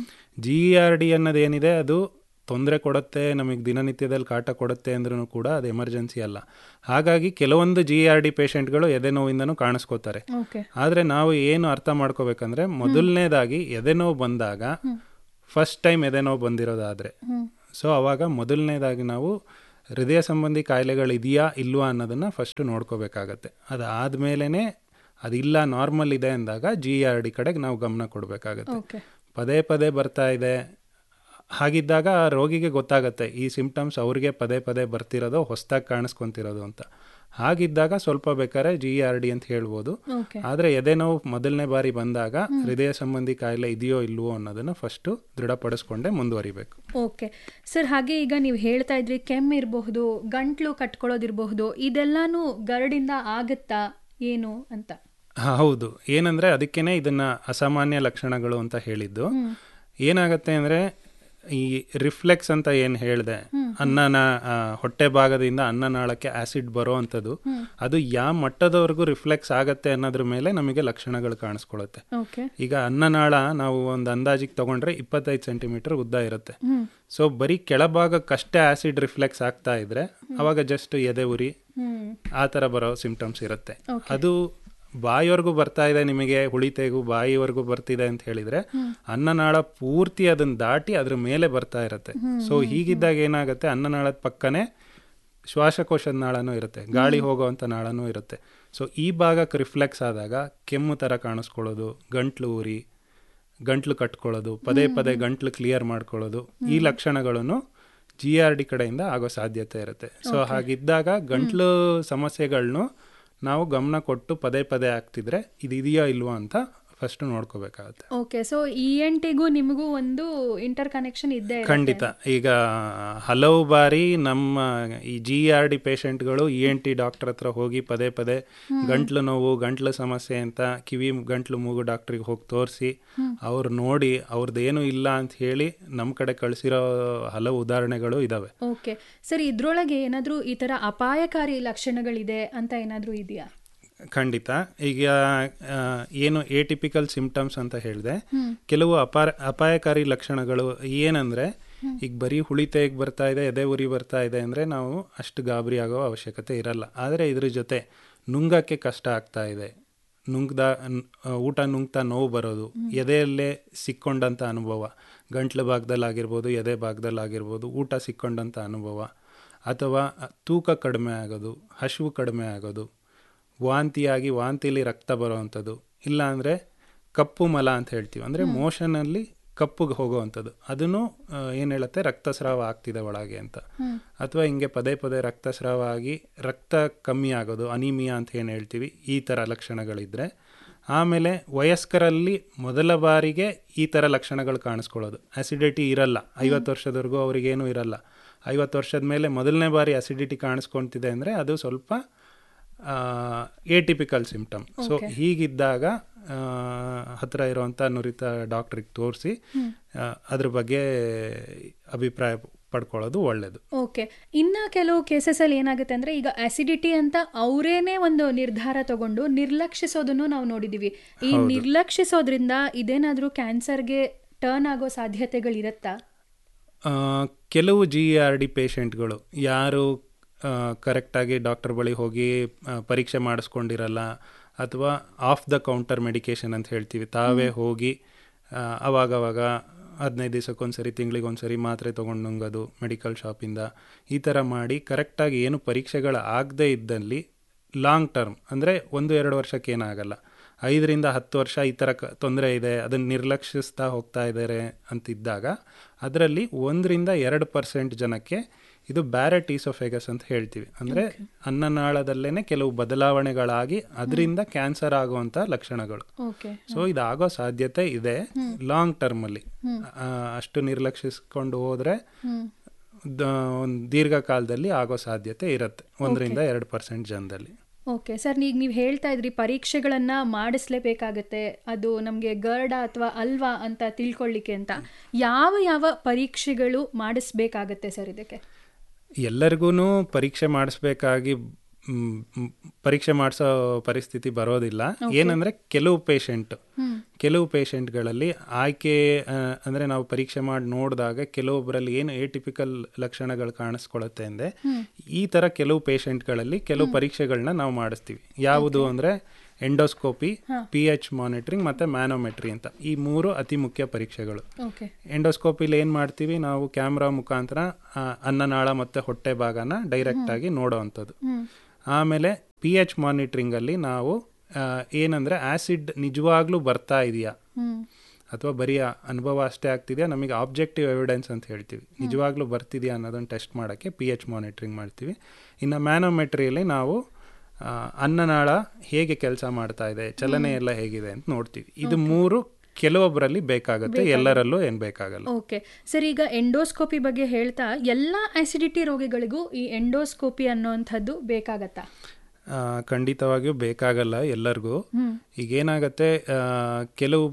GERD ಅನ್ನೋದೇನಿದೆ ಅದು ತೊಂದರೆ ಕೊಡುತ್ತೆ, ನಮಗೆ ದಿನನಿತ್ಯದಲ್ಲಿ ಕಾಟ ಕೊಡುತ್ತೆ ಅಂದ್ರೂ ಕೂಡ ಅದು ಎಮರ್ಜೆನ್ಸಿ ಅಲ್ಲ. ಹಾಗಾಗಿ ಕೆಲವೊಂದು GERD ಪೇಷಂಟ್ಗಳು ಎದೆ ನೋವಿಂದನೂ ಕಾಣಿಸ್ಕೋತಾರೆ. ಆದರೆ ನಾವು ಏನು ಅರ್ಥ ಮಾಡ್ಕೋಬೇಕಂದ್ರೆ, ಮೊದಲನೇದಾಗಿ ಎದೆ ನೋವು ಬಂದಾಗ, ಫಸ್ಟ್ ಟೈಮ್ ಎದೆ ನೋವು ಬಂದಿರೋದಾದರೆ, ಸೊ ಅವಾಗ ಮೊದಲನೇದಾಗಿ ನಾವು ಹೃದಯ ಸಂಬಂಧಿ ಕಾಯಿಲೆಗಳಿದೆಯಾ ಇಲ್ವಾ ಅನ್ನೋದನ್ನು ಫಸ್ಟ್ ನೋಡ್ಕೋಬೇಕಾಗತ್ತೆ. ಅದಾದಮೇಲೆ ಅದಿಲ್ಲ ನಾರ್ಮಲ್ ಇದೆ ಅಂದಾಗ GERD ಕಡೆಗೆ ನಾವು ಗಮನ ಕೊಡಬೇಕಾಗತ್ತೆ. ಪದೇ ಪದೇ ಬರ್ತಾ ಇದೆ ಹಾಗಿದ್ದಾಗ ರೋಗಿಗೆ ಗೊತ್ತಾಗುತ್ತೆ ಈ ಸಿಂಪ್ಟಮ್ಸ್ ಅವ್ರಿಗೆ ಪದೇ ಪದೇ ಬರ್ತಿರೋದು, ಹೊಸದಾಗಿ ಕಾಣಿಸ್ಕೊಂತಿರೋದು ಅಂತ. ಹಾಗಿದ್ದಾಗ ಸ್ವಲ್ಪ ಬೇಕಾದ್ರೆ GERD ಅಂತ ಹೇಳ್ಬೋದು. ಆದರೆ ಎದೆ ನೋವು ಮೊದಲನೇ ಬಾರಿ ಬಂದಾಗ ಹೃದಯ ಸಂಬಂಧಿ ಕಾಯಿಲೆ ಇದೆಯೋ ಇಲ್ವೋ ಅನ್ನೋದನ್ನ ಫಸ್ಟ್ ದೃಢಪಡಿಸ್ಕೊಂಡೇ ಮುಂದುವರಿಬೇಕು.
ಓಕೆ ಸರ್, ಹಾಗೆ ಈಗ ನೀವು ಹೇಳ್ತಾ ಇದ್ರಿ ಕೆಮ್ಮು ಇರಬಹುದು, ಗಂಟ್ಲು ಕಟ್ಕೊಳ್ಳೋದಿರಬಹುದು, ಇದೆಲ್ಲಾನು ಗರಡಿಂದ ಆಗುತ್ತಾ ಏನು ಅಂತ?
ಹೌದು, ಏನಂದ್ರೆ ಅದಕ್ಕೇನೆ ಇದನ್ನ ಅಸಾಮಾನ್ಯ ಲಕ್ಷಣಗಳು ಅಂತ ಹೇಳಿದ್ದು. ಏನಾಗುತ್ತೆ ಅಂದ್ರೆ, ಈ ರಿಫ್ಲೆಕ್ಸ್ ಅಂತ ಏನು ಹೇಳಿದೆ, ಅನ್ನನ ಹೊಟ್ಟೆ ಭಾಗದಿಂದ ಅನ್ನನಾಳಕ್ಕೆ ಆಸಿಡ್ ಬರೋ ಅಂಥದ್ದು, ಅದು ಯಾವ ಮಟ್ಟದವರೆಗೂ ರಿಫ್ಲೆಕ್ಸ್ ಆಗತ್ತೆ ಅನ್ನೋದ್ರ ಮೇಲೆ ನಮಗೆ ಲಕ್ಷಣಗಳು ಕಾಣಿಸ್ಕೊಳ್ಳುತ್ತೆ. ಈಗ ಅನ್ನನಾಳ ನಾವು ಒಂದು ಅಂದಾಜಿಗೆ ತಗೊಂಡ್ರೆ 25 ಸೆಂಟಿಮೀಟರ್ ಉದ್ದ ಇರುತ್ತೆ. ಸೊ ಬರೀ ಕೆಳಭಾಗಕ್ಕಷ್ಟೇ ಆಸಿಡ್ ರಿಫ್ಲೆಕ್ಸ್ ಆಗ್ತಾ ಇದ್ರೆ ಅವಾಗ ಜಸ್ಟ್ ಎದೆ ಉರಿ ಆ ಥರ ಬರೋ ಸಿಂಪ್ಟಮ್ಸ್ ಇರುತ್ತೆ. ಅದು ಬಾಯಿವರೆಗೂ ಬರ್ತಾ ಇದೆ, ನಿಮಗೆ ಹುಳಿತೇಗು ಬಾಯಿವರೆಗೂ ಬರ್ತಿದೆ ಅಂತ ಹೇಳಿದ್ರೆ ಅನ್ನನಾಳ ಪೂರ್ತಿ ಅದನ್ನ ದಾಟಿ ಅದ್ರ ಮೇಲೆ ಬರ್ತಾ ಇರುತ್ತೆ. ಸೊ ಹೀಗಿದ್ದಾಗ ಏನಾಗುತ್ತೆ, ಅನ್ನನಾಳದ ಪಕ್ಕನೆ ಶ್ವಾಸಕೋಶದ ನಾಳನೂ ಇರುತ್ತೆ, ಗಾಳಿ ಹೋಗೋವಂಥ ನಾಳನೂ ಇರುತ್ತೆ. ಸೊ ಈ ಭಾಗಕ್ಕೆ ರಿಫ್ಲೆಕ್ಸ್ ಆದಾಗ ಕೆಮ್ಮು ಥರ ಕಾಣಿಸ್ಕೊಳ್ಳೋದು, ಗಂಟ್ಲು ಉರಿ, ಗಂಟ್ಲು ಕಟ್ಕೊಳ್ಳೋದು, ಪದೇ ಪದೇ ಗಂಟ್ಲು ಕ್ಲಿಯರ್ ಮಾಡ್ಕೊಳ್ಳೋದು, ಈ ಲಕ್ಷಣಗಳನ್ನು GERD ಕಡೆಯಿಂದ ಆಗೋ ಸಾಧ್ಯತೆ ಇರುತ್ತೆ. ಸೊ ಹಾಗಿದ್ದಾಗ ಗಂಟ್ಲು ಸಮಸ್ಯೆಗಳನ್ನು ನಾವು ಗಮನ ಕೊಟ್ಟು ಪದೇ ಪದೇ ಆಗ್ತಿದ್ರೆ ಇದೆಯಾ ಇಲ್ವಾ ಅಂತ ಫಸ್ಟ್ ನೋಡ್ಕೋಬೇಕಾಗತ್ತೆ.
ಓಕೆ, ಸೊ ENTಗೂ ನಿಮಗೂ ಒಂದು ಇಂಟರ್ ಕನೆಕ್ಷನ್ ಇದ್ದೇ ಇರುತ್ತೆ.
ಖಂಡಿತ. ಈಗ ಹಲವು ಬಾರಿ ನಮ್ಮ ಈ GERD ಪೇಷಂಟ್ಗಳು ENT ಡಾಕ್ಟರ್ ಹತ್ರ ಹೋಗಿ ಪದೇ ಪದೇ ಗಂಟ್ಲು ನೋವು, ಗಂಟ್ಲು ಸಮಸ್ಯೆ ಅಂತ ಕಿವಿ ಗಂಟ್ಲು ಮೂಗು ಡಾಕ್ಟ್ರಿಗೆ ಹೋಗಿ ತೋರಿಸಿ ಅವ್ರು ನೋಡಿ ಅವ್ರದ್ದೇನು ಇಲ್ಲ ಅಂತ ಹೇಳಿ ನಮ್ಮ ಕಡೆ ಕಳಿಸಿರೋ ಹಲವು ಉದಾಹರಣೆಗಳು ಇದಾವೆ.
ಓಕೆ ಸರ್, ಇದ್ರೊಳಗೆ ಏನಾದರೂ ಈ ಥರ ಅಪಾಯಕಾರಿ ಲಕ್ಷಣಗಳಿದೆ ಅಂತ ಏನಾದರೂ ಇದೆಯಾ?
ಖಂಡಿತ. ಈಗ ಏನು ಎಟಿಪಿಕಲ್ ಸಿಂಪ್ಟಮ್ಸ್ ಅಂತ ಹೇಳಿದೆ, ಕೆಲವು ಅಪಾಯಕಾರಿ ಲಕ್ಷಣಗಳು ಏನಂದ್ರೆ, ಈಗ ಬರೀ ಹುಳಿತೇಗ್ ಬರ್ತಾ ಇದೆ, ಎದೆ ಉರಿ ಬರ್ತಾ ಇದೆ ಅಂದರೆ ನಾವು ಅಷ್ಟು ಗಾಬರಿ ಆಗೋ ಅವಶ್ಯಕತೆ ಇರಲ್ಲ. ಆದರೆ ಇದ್ರ ಜೊತೆ ನುಂಗಕ್ಕೆ ಕಷ್ಟ ಆಗ್ತಾ ಇದೆ, ಊಟ ನುಂಗ್ತಾ ನೋವು ಬರೋದು, ಎದೆಯಲ್ಲೇ ಸಿಕ್ಕೊಂಡಂಥ ಅನುಭವ, ಗಂಟ್ಲು ಭಾಗದಲ್ಲಾಗಿರ್ಬೋದು, ಎದೆ ಭಾಗದಲ್ಲಾಗಿರ್ಬೋದು, ಊಟ ಸಿಕ್ಕೊಂಡಂಥ ಅನುಭವ, ಅಥವಾ ತೂಕ ಕಡಿಮೆ ಆಗೋದು, ಹಸಿವು ಕಡಿಮೆ ಆಗೋದು, ವಾಂತಿಯಾಗಿ ವಾಂತಿಲಿ ರಕ್ತ ಬರೋವಂಥದ್ದು, ಇಲ್ಲ ಅಂದರೆ ಕಪ್ಪು ಮಲ ಅಂತ ಹೇಳ್ತೀವಿ, ಅಂದರೆ ಮೋಷನಲ್ಲಿ ಕಪ್ಪುಗೆ ಹೋಗೋವಂಥದ್ದು, ಅದನ್ನು ಏನು ಹೇಳುತ್ತೆ ರಕ್ತಸ್ರಾವ ಆಗ್ತಿದೆ ಒಳಗೆ ಅಂತ. ಅಥವಾ ಹಿಂಗೆ ಪದೇ ಪದೇ ರಕ್ತಸ್ರಾವ ಆಗಿ ರಕ್ತ ಕಮ್ಮಿ ಆಗೋದು, ಅನಿಮಿಯಾ ಅಂತ ಏನು ಹೇಳ್ತೀವಿ, ಈ ಥರ ಲಕ್ಷಣಗಳಿದ್ದರೆ. ಆಮೇಲೆ ವಯಸ್ಕರಲ್ಲಿ ಮೊದಲ ಬಾರಿಗೆ ಈ ಥರ ಲಕ್ಷಣಗಳು ಕಾಣಿಸ್ಕೊಳ್ಳೋದು. ಆ್ಯಸಿಡಿಟಿ ಇರಲ್ಲ, 50 ವರ್ಷದವರೆಗೂ ಅವರಿಗೇನೂ ಇರಲ್ಲ. 50 ವರ್ಷದ ಮೇಲೆ ಮೊದಲನೇ ಬಾರಿ ಆ್ಯಸಿಡಿಟಿ ಕಾಣಿಸ್ಕೊಳ್ತಿದೆ ಅಂದರೆ ಅದು ಸ್ವಲ್ಪ ಎಟಿಪಿಕಲ್ ಸಿಂಪ್ಟಮ್. ಸೊ ಹೀಗಿದ್ದಾಗ ಹತ್ತಿರ ಇರುವಂಥ ನುರಿತ ಡಾಕ್ಟ್ರಿಗೆ ತೋರಿಸಿ ಅದ್ರ ಬಗ್ಗೆ ಅಭಿಪ್ರಾಯ ಪಡ್ಕೊಳ್ಳೋದು ಒಳ್ಳೆಯದು.
ಓಕೆ, ಇನ್ನು ಕೆಲವು ಕೇಸಸಲ್ಲಿ ಏನಾಗುತ್ತೆ ಅಂದರೆ, ಈಗ ಆಸಿಡಿಟಿ ಅಂತ ಅವರೇನೆ ಒಂದು ನಿರ್ಧಾರ ತಗೊಂಡು ನಿರ್ಲಕ್ಷಿಸೋದನ್ನು ನಾವು ನೋಡಿದ್ದೀವಿ. ಈ ನಿರ್ಲಕ್ಷಿಸೋದ್ರಿಂದ ಇದೇನಾದರೂ ಕ್ಯಾನ್ಸರ್ಗೆ ಟರ್ನ್ ಆಗೋ ಸಾಧ್ಯತೆಗಳಿರುತ್ತಾ?
ಕೆಲವು GERD ಪೇಷಂಟ್ಗಳು ಯಾರು ಕರೆಕ್ಟಾಗಿ ಡಾಕ್ಟರ್ ಬಳಿ ಹೋಗಿ ಪರೀಕ್ಷೆ ಮಾಡಿಸ್ಕೊಂಡಿರಲ್ಲ, ಅಥವಾ ಆಫ್ ದ ಕೌಂಟರ್ ಮೆಡಿಕೇಷನ್ ಅಂತ ಹೇಳ್ತೀವಿ, ತಾವೇ ಹೋಗಿ ಅವಾಗವಾಗ 15 ದಿವಸಕ್ಕೊಂದ್ಸರಿ, ತಿಂಗಳಿಗೊಂದ್ಸರಿ ಮಾತ್ರೆ ತೊಗೊಂಡು ನುಂಗೋದು ಮೆಡಿಕಲ್ ಶಾಪಿಂದ, ಈ ಥರ ಮಾಡಿ ಕರೆಕ್ಟಾಗಿ ಏನು ಪರೀಕ್ಷೆಗಳು ಆಗದೇ ಇದ್ದಲ್ಲಿ ಲಾಂಗ್ ಟರ್ಮ್ ಅಂದರೆ 1-2 ವರ್ಷಕ್ಕೇನಾಗಲ್ಲ, 5ರಿಂದ 10 ವರ್ಷ ಈ ಥರ ತೊಂದರೆ ಇದೆ, ಅದನ್ನು ನಿರ್ಲಕ್ಷಿಸ್ತಾ ಹೋಗ್ತಾ ಇದ್ದಾರೆ ಅಂತಿದ್ದಾಗ ಅದರಲ್ಲಿ 1-2% ಜನಕ್ಕೆ ಇದು ಬ್ಯಾರೆಟ್ ಈಸೋಫೇಗಸ್ ಅಂತ ಹೇಳ್ತೀವಿ. ಅಂದರೆ ಅನ್ನನಾಳದಲ್ಲೇ ಕೆಲವು ಬದಲಾವಣೆಗಳಾಗಿ ಅದರಿಂದ ಕ್ಯಾನ್ಸರ್ ಆಗುವಂಥ ಲಕ್ಷಣಗಳು. ಸೊ ಇದಾಗೋ ಸಾಧ್ಯತೆ ಇದೆ ಲಾಂಗ್ ಟರ್ಮಲ್ಲಿ. ಅಷ್ಟು ನಿರ್ಲಕ್ಷಿಸ್ಕೊಂಡು ಹೋದರೆ ಒಂದು ದೀರ್ಘಕಾಲದಲ್ಲಿ ಆಗೋ ಸಾಧ್ಯತೆ ಇರುತ್ತೆ 1-2% ಜನದಲ್ಲಿ.
ಓಕೆ ಸರ್, ಈಗ ನೀವು ಹೇಳ್ತಾ ಇದ್ರಿ ಪರೀಕ್ಷೆಗಳನ್ನು ಮಾಡಿಸ್ಲೇಬೇಕಾಗತ್ತೆ, ಅದು ನಮಗೆ ಗರ್ಡ ಅಥವಾ ಅಲ್ವಾ ಅಂತ ತಿಳ್ಕೊಳ್ಳಿಕ್ಕೆ ಅಂತ. ಯಾವ ಯಾವ ಪರೀಕ್ಷೆಗಳು ಮಾಡಿಸ್ಬೇಕಾಗತ್ತೆ ಸರ್ ಇದಕ್ಕೆ?
ಎಲ್ಲರಿಗೂ ಪರೀಕ್ಷೆ ಮಾಡಿಸೋ ಪರಿಸ್ಥಿತಿ ಬರೋದಿಲ್ಲ. ಏನಂದರೆ ಕೆಲವು ಪೇಷಂಟ್ಗಳಲ್ಲಿ ಆಯ್ಕೆ ಅಂದರೆ ನಾವು ಪರೀಕ್ಷೆ ಮಾಡಿ ನೋಡಿದಾಗ ಕೆಲವೊಬ್ಬರಲ್ಲಿ ಏನು ಎಟಿಪಿಕಲ್ ಲಕ್ಷಣಗಳು ಕಾಣಿಸ್ಕೊಳ್ಳುತ್ತೆ ಅಂದರೆ, ಈ ಥರ ಕೆಲವು ಪೇಷಂಟ್ಗಳಲ್ಲಿ ಕೆಲವು ಪರೀಕ್ಷೆಗಳನ್ನ ನಾವು ಮಾಡಿಸ್ತೀವಿ. ಯಾವುದು ಅಂದರೆ ಎಂಡೋಸ್ಕೋಪಿ, pH ಮಾನಿಟರಿಂಗ್ ಮತ್ತು ಮ್ಯಾನೋಮೆಟ್ರಿ ಅಂತ, ಈ 3 ಅತಿ ಮುಖ್ಯ ಪರೀಕ್ಷೆಗಳು. ಎಂಡೋಸ್ಕೋಪಿಲಿ ಏನು ಮಾಡ್ತೀವಿ ನಾವು, ಕ್ಯಾಮ್ರಾ ಮುಖಾಂತರ ಅನ್ನನಾಳ ಮತ್ತು ಹೊಟ್ಟೆ ಭಾಗನ ಡೈರೆಕ್ಟಾಗಿ ನೋಡೋವಂಥದ್ದು. ಆಮೇಲೆ pH ಮಾನಿಟ್ರಿಂಗಲ್ಲಿ ನಾವು ಏನಂದರೆ ಆ್ಯಸಿಡ್ ನಿಜವಾಗ್ಲೂ ಬರ್ತಾ ಇದೆಯಾ ಅಥವಾ ಬರೀ ಅನುಭವ ಅಷ್ಟೇ ಆಗ್ತಿದೆಯಾ, ನಮಗೆ ಆಬ್ಜೆಕ್ಟಿವ್ ಎವಿಡೆನ್ಸ್ ಅಂತ ಹೇಳ್ತೀವಿ, ನಿಜವಾಗ್ಲೂ ಬರ್ತಿದೆಯಾ ಅನ್ನೋದನ್ನು ಟೆಸ್ಟ್ ಮಾಡೋಕ್ಕೆ pH ಮಾನಿಟ್ರಿಂಗ್ ಮಾಡ್ತೀವಿ. ಇನ್ನು ಮ್ಯಾನೋಮೆಟ್ರಿಯಲ್ಲಿ ನಾವು ಅನ್ನನಾಳ ಹೇಗೆ ಕೆಲಸ ಮಾಡ್ತಾ ಇದೆ, ಚಲನೆ ಎಲ್ಲ ಹೇಗಿದೆ ಅಂತ ನೋಡ್ತೀವಿ. ಇದು 3 ಕೆಲವೊಬ್ಬರಲ್ಲಿ ಬೇಕಾಗುತ್ತೆ, ಎಲ್ಲರಲ್ಲೂ ಏನು ಬೇಕಾಗಲ್ಲ.
ಓಕೆ ಸರ್, ಈಗ ಎಂಡೋಸ್ಕೋಪಿ ಬಗ್ಗೆ ಹೇಳ್ತಾ ಎಲ್ಲ ಆಸಿಡಿಟಿ ರೋಗಿಗಳಿಗೂ ಈ ಎಂಡೋಸ್ಕೋಪಿ ಅನ್ನೋಂಥದ್ದು ಬೇಕಾಗತ್ತಾ?
ಖಂಡಿತವಾಗಿಯೂ ಬೇಕಾಗಲ್ಲ ಎಲ್ಲರಿಗೂ. ಈಗೇನಾಗತ್ತೆ, ಕೆಲವು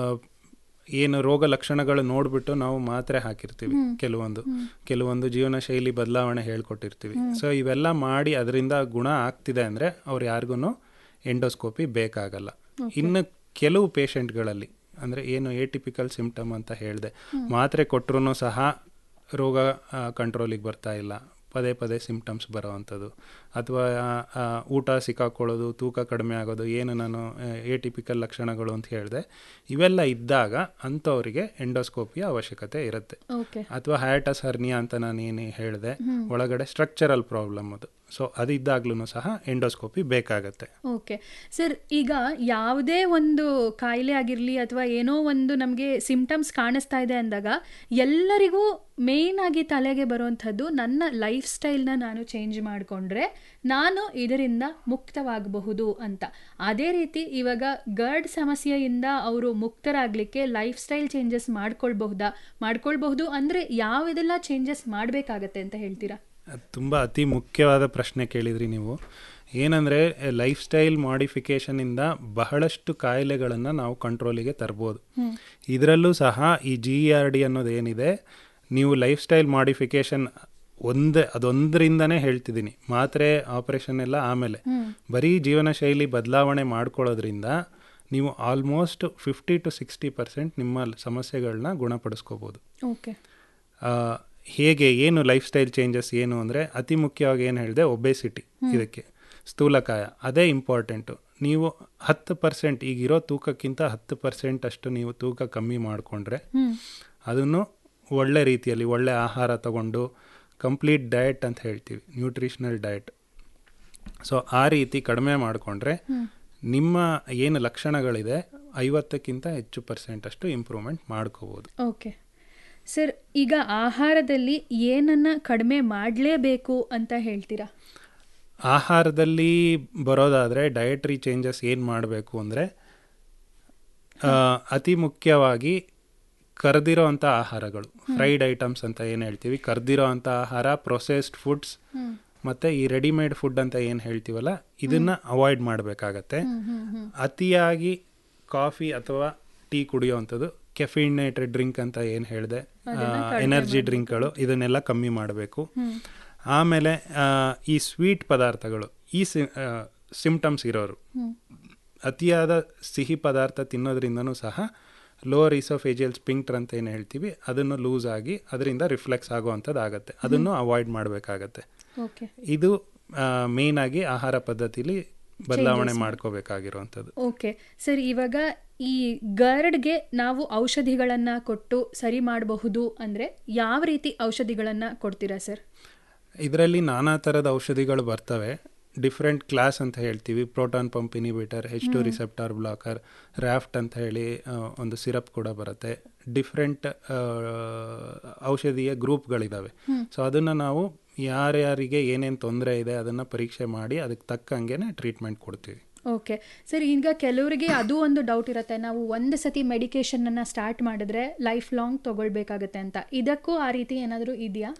ಏನು ರೋಗ ಲಕ್ಷಣಗಳು ನೋಡಿಬಿಟ್ಟು ನಾವು ಮಾತ್ರೆ ಹಾಕಿರ್ತೀವಿ, ಕೆಲವೊಂದು ಜೀವನ ಶೈಲಿ ಬದಲಾವಣೆ ಹೇಳ್ಕೊಟ್ಟಿರ್ತೀವಿ. ಸೊ ಇವೆಲ್ಲ ಮಾಡಿ ಅದರಿಂದ ಗುಣ ಆಗ್ತಿದೆ ಅಂದರೆ ಅವ್ರು ಯಾರಿಗೂ ಎಂಡೋಸ್ಕೋಪಿ ಬೇಕಾಗಲ್ಲ. ಇನ್ನು ಕೆಲವು ಪೇಷಂಟ್ಗಳಲ್ಲಿ ಅಂದರೆ ಏನು ಎಟಿಪಿಕಲ್ ಸಿಂಪ್ಟಮ್ ಅಂತ ಹೇಳಿದೆ, ಮಾತ್ರೆ ಕೊಟ್ಟರು ಸಹ ರೋಗ ಕಂಟ್ರೋಲಿಗೆ ಬರ್ತಾ ಇಲ್ಲ, ಪದೇ ಪದೇ ಸಿಂಪ್ಟಮ್ಸ್ ಬರೋವಂಥದ್ದು, ಅಥವಾ ಊಟ ಸಿಕ್ಕಾಕೊಳ್ಳೋದು, ತೂಕ ಕಡಿಮೆ ಆಗೋದು, ಏನು ನಾನು ಎಟಿಪಿಕಲ್ ಲಕ್ಷಣಗಳು ಅಂತ ಹೇಳಿದೆ, ಇವೆಲ್ಲ ಇದ್ದಾಗ ಅಂಥವರಿಗೆ ಎಂಡೋಸ್ಕೋಪಿಯ ಅವಶ್ಯಕತೆ ಇರುತ್ತೆ. ಅಥವಾ ಹ್ಯಾಟಸ್ ಹರ್ನಿಯಾ ಅಂತ ನಾನು ಏನು ಹೇಳಿದೆ, ಒಳಗಡೆ ಸ್ಟ್ರಕ್ಚರಲ್ ಪ್ರಾಬ್ಲಮ್ ಅದು. ಸೊ ಅದಿದ್ದಾಗ್ಲೂ ಸಹ ಎಂಡೋಸ್ಕೋಪಿ ಬೇಕಾಗತ್ತೆ.
ಓಕೆ ಸರ್, ಈಗ ಯಾವುದೇ ಒಂದು ಕಾಯಿಲೆ ಆಗಿರಲಿ ಅಥವಾ ಏನೋ ಒಂದು ನಮಗೆ ಸಿಂಪ್ಟಮ್ಸ್ ಕಾಣಿಸ್ತಾ ಇದೆ ಅಂದಾಗ ಎಲ್ಲರಿಗೂ ಮೇಯ್ನ್ ಆಗಿ ತಲೆಗೆ ಬರುವಂಥದ್ದು, ನನ್ನ ಲೈಫ್ ಸ್ಟೈಲ್ನ ನಾನು ಚೇಂಜ್ ಮಾಡಿಕೊಂಡ್ರೆ ನಾನು ಇದರಿಂದ ಮುಕ್ತವಾಗಬಹುದು ಅಂತ. ಅದೇ ರೀತಿ ಇವಾಗ ಗರ್ಡ್ ಸಮಸ್ಯೆಯಿಂದ ಅವರು ಮುಕ್ತರಾಗಲಿಕ್ಕೆ ಲೈಫ್ ಸ್ಟೈಲ್ ಚೇಂಜಸ್ ಮಾಡ್ಕೊಳ್ಬಹುದು ಅಂದರೆ ಯಾವುದೆಲ್ಲ ಚೇಂಜಸ್ ಮಾಡಬೇಕಾಗತ್ತೆ ಅಂತ ಹೇಳ್ತೀರಾ?
ತುಂಬ ಅತಿ ಮುಖ್ಯವಾದ ಪ್ರಶ್ನೆ ಕೇಳಿದ್ರಿ ನೀವು. ಏನಂದರೆ ಲೈಫ್ ಸ್ಟೈಲ್ ಮಾಡಿಫಿಕೇಷನಿಂದ ಬಹಳಷ್ಟು ಕಾಯಿಲೆಗಳನ್ನು ನಾವು ಕಂಟ್ರೋಲಿಗೆ ತರ್ಬೋದು. ಇದರಲ್ಲೂ ಸಹ ಈ GERD ಅನ್ನೋದು ಏನಿದೆ, ನೀವು ಲೈಫ್ ಸ್ಟೈಲ್ ಮಾಡಿಫಿಕೇಷನ್ ಅದೊಂದರಿಂದನೇ ಹೇಳ್ತಿದ್ದೀನಿ. ಮಾತ್ರೆ ಆಪರೇಷನ್ ಎಲ್ಲ ಆಮೇಲೆ, ಬರೀ ಜೀವನ ಶೈಲಿ ಬದಲಾವಣೆ ಮಾಡ್ಕೊಳ್ಳೋದ್ರಿಂದ ನೀವು ಆಲ್ಮೋಸ್ಟ್ 50-60% ನಿಮ್ಮ ಸಮಸ್ಯೆಗಳನ್ನ ಗುಣಪಡಿಸ್ಕೋಬೋದು.
ಓಕೆ,
ಹೇಗೆ, ಏನು ಲೈಫ್ ಸ್ಟೈಲ್ ಚೇಂಜಸ್ ಏನು ಅಂದರೆ, ಅತಿ ಮುಖ್ಯವಾಗಿ ಏನು ಹೇಳಿದೆ, ಒಬೆಸಿಟಿ, ಇದಕ್ಕೆ ಸ್ಥೂಲಕಾಯ, ಅದೇ ಇಂಪಾರ್ಟೆಂಟು. ನೀವು 10%, ಈಗಿರೋ ತೂಕಕ್ಕಿಂತ 10% ಅಷ್ಟು ನೀವು ತೂಕ ಕಮ್ಮಿ ಮಾಡಿಕೊಂಡ್ರೆ, ಅದನ್ನು ಒಳ್ಳೆ ರೀತಿಯಲ್ಲಿ ಒಳ್ಳೆ ಆಹಾರ ತಗೊಂಡು ಕಂಪ್ಲೀಟ್ ಡಯಟ್ ಅಂತ ಹೇಳ್ತೀವಿ, ನ್ಯೂಟ್ರಿಷನಲ್ ಡಯಟ್. ಸೊ ಆ ರೀತಿ ಕಡಿಮೆ ಮಾಡಿಕೊಂಡ್ರೆ ನಿಮ್ಮ ಏನು ಲಕ್ಷಣಗಳಿದೆ 50ಕ್ಕಿಂತ ಹೆಚ್ಚು % ಅಷ್ಟು ಇಂಪ್ರೂವ್ಮೆಂಟ್ ಮಾಡ್ಕೋಬೋದು.
ಓಕೆ ಸರ್, ಈಗ ಆಹಾರದಲ್ಲಿ ಏನನ್ನ ಕಡಿಮೆ ಮಾಡಲೇಬೇಕು ಅಂತ ಹೇಳ್ತೀರಾ?
ಆಹಾರದಲ್ಲಿ ಬರೋದಾದರೆ ಡಯಟ್ರಿ ಚೇಂಜಸ್ ಏನು ಮಾಡಬೇಕು ಅಂದರೆ, ಅತಿ ಮುಖ್ಯವಾಗಿ ಕರೆದಿರೋ ಅಂಥ ಆಹಾರಗಳು, ಫ್ರೈಡ್ ಐಟಮ್ಸ್ ಅಂತ ಏನು ಹೇಳ್ತೀವಿ, ಕರೆದಿರೋ ಅಂಥ ಆಹಾರ, ಪ್ರೊಸೆಸ್ಡ್ ಫುಡ್ಸ್ ಮತ್ತು ಈ ರೆಡಿಮೇಡ್ ಫುಡ್ ಅಂತ ಏನು ಹೇಳ್ತೀವಲ್ಲ, ಇದನ್ನು ಅವಾಯ್ಡ್ ಮಾಡಬೇಕಾಗತ್ತೆ. ಅತಿಯಾಗಿ ಕಾಫಿ ಅಥವಾ ಟೀ ಕುಡಿಯೋವಂಥದ್ದು, ಕೆಫಿನೇಟೆಡ್ ಡ್ರಿಂಕ್ ಅಂತ ಏನು ಹೇಳಿದೆ, ಎನರ್ಜಿ ಡ್ರಿಂಕ್ಗಳು, ಇದನ್ನೆಲ್ಲ ಕಮ್ಮಿ ಮಾಡಬೇಕು. ಆಮೇಲೆ ಈ ಸ್ವೀಟ್ ಪದಾರ್ಥಗಳು, ಈ ಸಿಂಪ್ಟಮ್ಸ್ ಇರೋರು ಅತಿಯಾದ ಸಿಹಿ ಪದಾರ್ಥ ತಿನ್ನೋದ್ರಿಂದನೂ ಸಹ ಲೋವರ್ ಈಸೋಫೇಜಿಯಲ್ ಸ್ಪಿಂಕ್ಟರ್ ಅಂತ ಏನು ಹೇಳ್ತೀವಿ, ಅದನ್ನು ಲೂಸ್ ಆಗಿ ಅದರಿಂದ ರಿಫ್ಲೆಕ್ಸ್ ಆಗುವಂಥದ್ದು ಆಗುತ್ತೆ. ಅದನ್ನು ಅವಾಯ್ಡ್ ಮಾಡಬೇಕಾಗತ್ತೆ. ಇದು ಮೇನ್ ಆಗಿ ಆಹಾರ ಪದ್ಧತಿಲಿ ಬದಲಾವಣೆ ಮಾಡ್ಕೋಬೇಕಾಗಿರುವಂಥದ್ದು.
ಓಕೆ ಸರ್, ಇವಾಗ ಈ ಗರ್ಡ್ಗೆ ನಾವು ಔಷಧಿಗಳನ್ನು ಕೊಟ್ಟು ಸರಿ ಮಾಡಬಹುದು ಅಂದರೆ ಯಾವ ರೀತಿ ಔಷಧಿಗಳನ್ನು ಕೊಡ್ತೀರಾ ಸರ್?
ಇದರಲ್ಲಿ ನಾನಾ ಥರದ ಔಷಧಿಗಳು ಬರ್ತವೆ. ಡಿಫ್ರೆಂಟ್ ಕ್ಲಾಸ್ ಅಂತ ಹೇಳ್ತೀವಿ, proton pump inhibitor, H2 receptor blocker, ರ್ಯಾಫ್ಟ್ ಅಂತ ಹೇಳಿ ಒಂದು ಸಿರಪ್ ಕೂಡ ಬರುತ್ತೆ. ಡಿಫ್ರೆಂಟ್ ಔಷಧಿಯ ಗ್ರೂಪ್ಗಳಿದ್ದಾವೆ. ಸೊ ಅದನ್ನು ನಾವು ಯಾರ್ಯಾರಿಗೆ ಏನೇನು ತೊಂದರೆ ಇದೆ ಅದನ್ನು ಪರೀಕ್ಷೆ ಮಾಡಿ ಅದಕ್ಕೆ ತಕ್ಕಂಗೆ ಟ್ರೀಟ್ಮೆಂಟ್ ಕೊಡ್ತೀವಿ.
ಓಕೆ ಸರ್, ಈಗ ಕೆಲವರಿಗೆ ಅದು ಒಂದು ಡೌಟ್ ಇರುತ್ತೆ, ನಾವು ಒಂದು ಸತಿ ಮೆಡಿಕೇಶನನ್ನು ಸ್ಟಾರ್ಟ್ ಮಾಡಿದ್ರೆ ಲೈಫ್ ಲಾಂಗ್ ತೊಗೊಳ್ಬೇಕಾಗತ್ತೆ ಅಂತ. ಇದಕ್ಕೂ ಆ ರೀತಿ ಏನಾದರೂ ಇದೆಯಾ?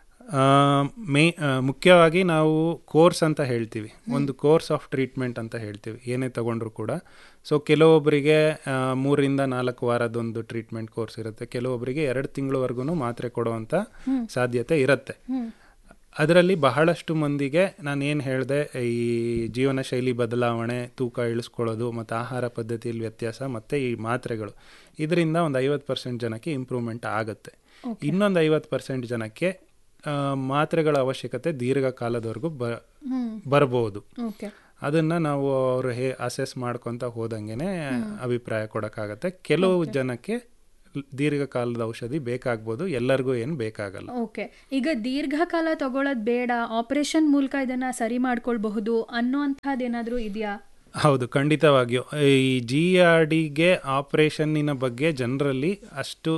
ಮುಖ್ಯವಾಗಿ ನಾವು ಕೋರ್ಸ್ ಅಂತ ಹೇಳ್ತೀವಿ, ಒಂದು ಕೋರ್ಸ್ ಆಫ್ ಟ್ರೀಟ್ಮೆಂಟ್ ಅಂತ ಹೇಳ್ತೀವಿ ಏನೇ ತಗೊಂಡ್ರು ಕೂಡ. ಸೊ ಕೆಲವೊಬ್ಬರಿಗೆ 3-4 ವಾರದೊಂದು ಟ್ರೀಟ್ಮೆಂಟ್ ಕೋರ್ಸ್ ಇರುತ್ತೆ, ಕೆಲವೊಬ್ಬರಿಗೆ 2 ತಿಂಗಳವರೆಗೂ ಮಾತ್ರೆ ಕೊಡುವಂಥ ಸಾಧ್ಯತೆ ಇರುತ್ತೆ. ಅದರಲ್ಲಿ ಬಹಳಷ್ಟು ಮಂದಿಗೆ ನಾನು ಏನು ಹೇಳಿದೆ, ಈ ಜೀವನ ಶೈಲಿ ಬದಲಾವಣೆ, ತೂಕ ಇಳಿಸ್ಕೊಳ್ಳೋದು ಮತ್ತು ಆಹಾರ ಪದ್ಧತಿಯಲ್ಲಿ ವ್ಯತ್ಯಾಸ ಮತ್ತು ಈ ಮಾತ್ರೆಗಳು, ಇದರಿಂದ ಒಂದು 50% ಜನಕ್ಕೆ ಇಂಪ್ರೂವ್ಮೆಂಟ್ ಆಗುತ್ತೆ. ಇನ್ನೊಂದು 50% ಜನಕ್ಕೆ ಮಾತ್ರೆಗಳ ಅವಶ್ಯಕತೆ ದೀರ್ಘಕಾಲದವರೆಗೂ ಬರ್ಬೋದು. ಅದನ್ನು ನಾವು ಅವರು ಅಸೆಸ್ ಮಾಡ್ಕೊತ ಹೋದಂಗೆ ಅಭಿಪ್ರಾಯ ಕೊಡೋಕ್ಕಾಗತ್ತೆ. ಕೆಲವು ಜನಕ್ಕೆ ದೀರ್ಘಕಾಲದ ಔಷಧಿ ಬೇಕಾಗ್ಬೋದು, ಎಲ್ಲರಿಗೂ ಏನು ಬೇಕಾಗಲ್ಲ.
ಓಕೆ, ಈಗ ದೀರ್ಘಕಾಲ ತಗೊಳ್ಳೋದು ಬೇಡ, ಆಪರೇಷನ್ ಮೂಲಕ ಇದನ್ನು ಸರಿ ಮಾಡ್ಕೊಳ್ಬಹುದು ಅನ್ನೋಂಥದ್ದೇನಾದರೂ ಇದೆಯಾ?
ಹೌದು, ಖಂಡಿತವಾಗಿಯೂ. ಈ GERDಗೆ ಆಪರೇಷನ್ನಿನ ಬಗ್ಗೆ ಜನರಲ್ಲಿ ಅಷ್ಟು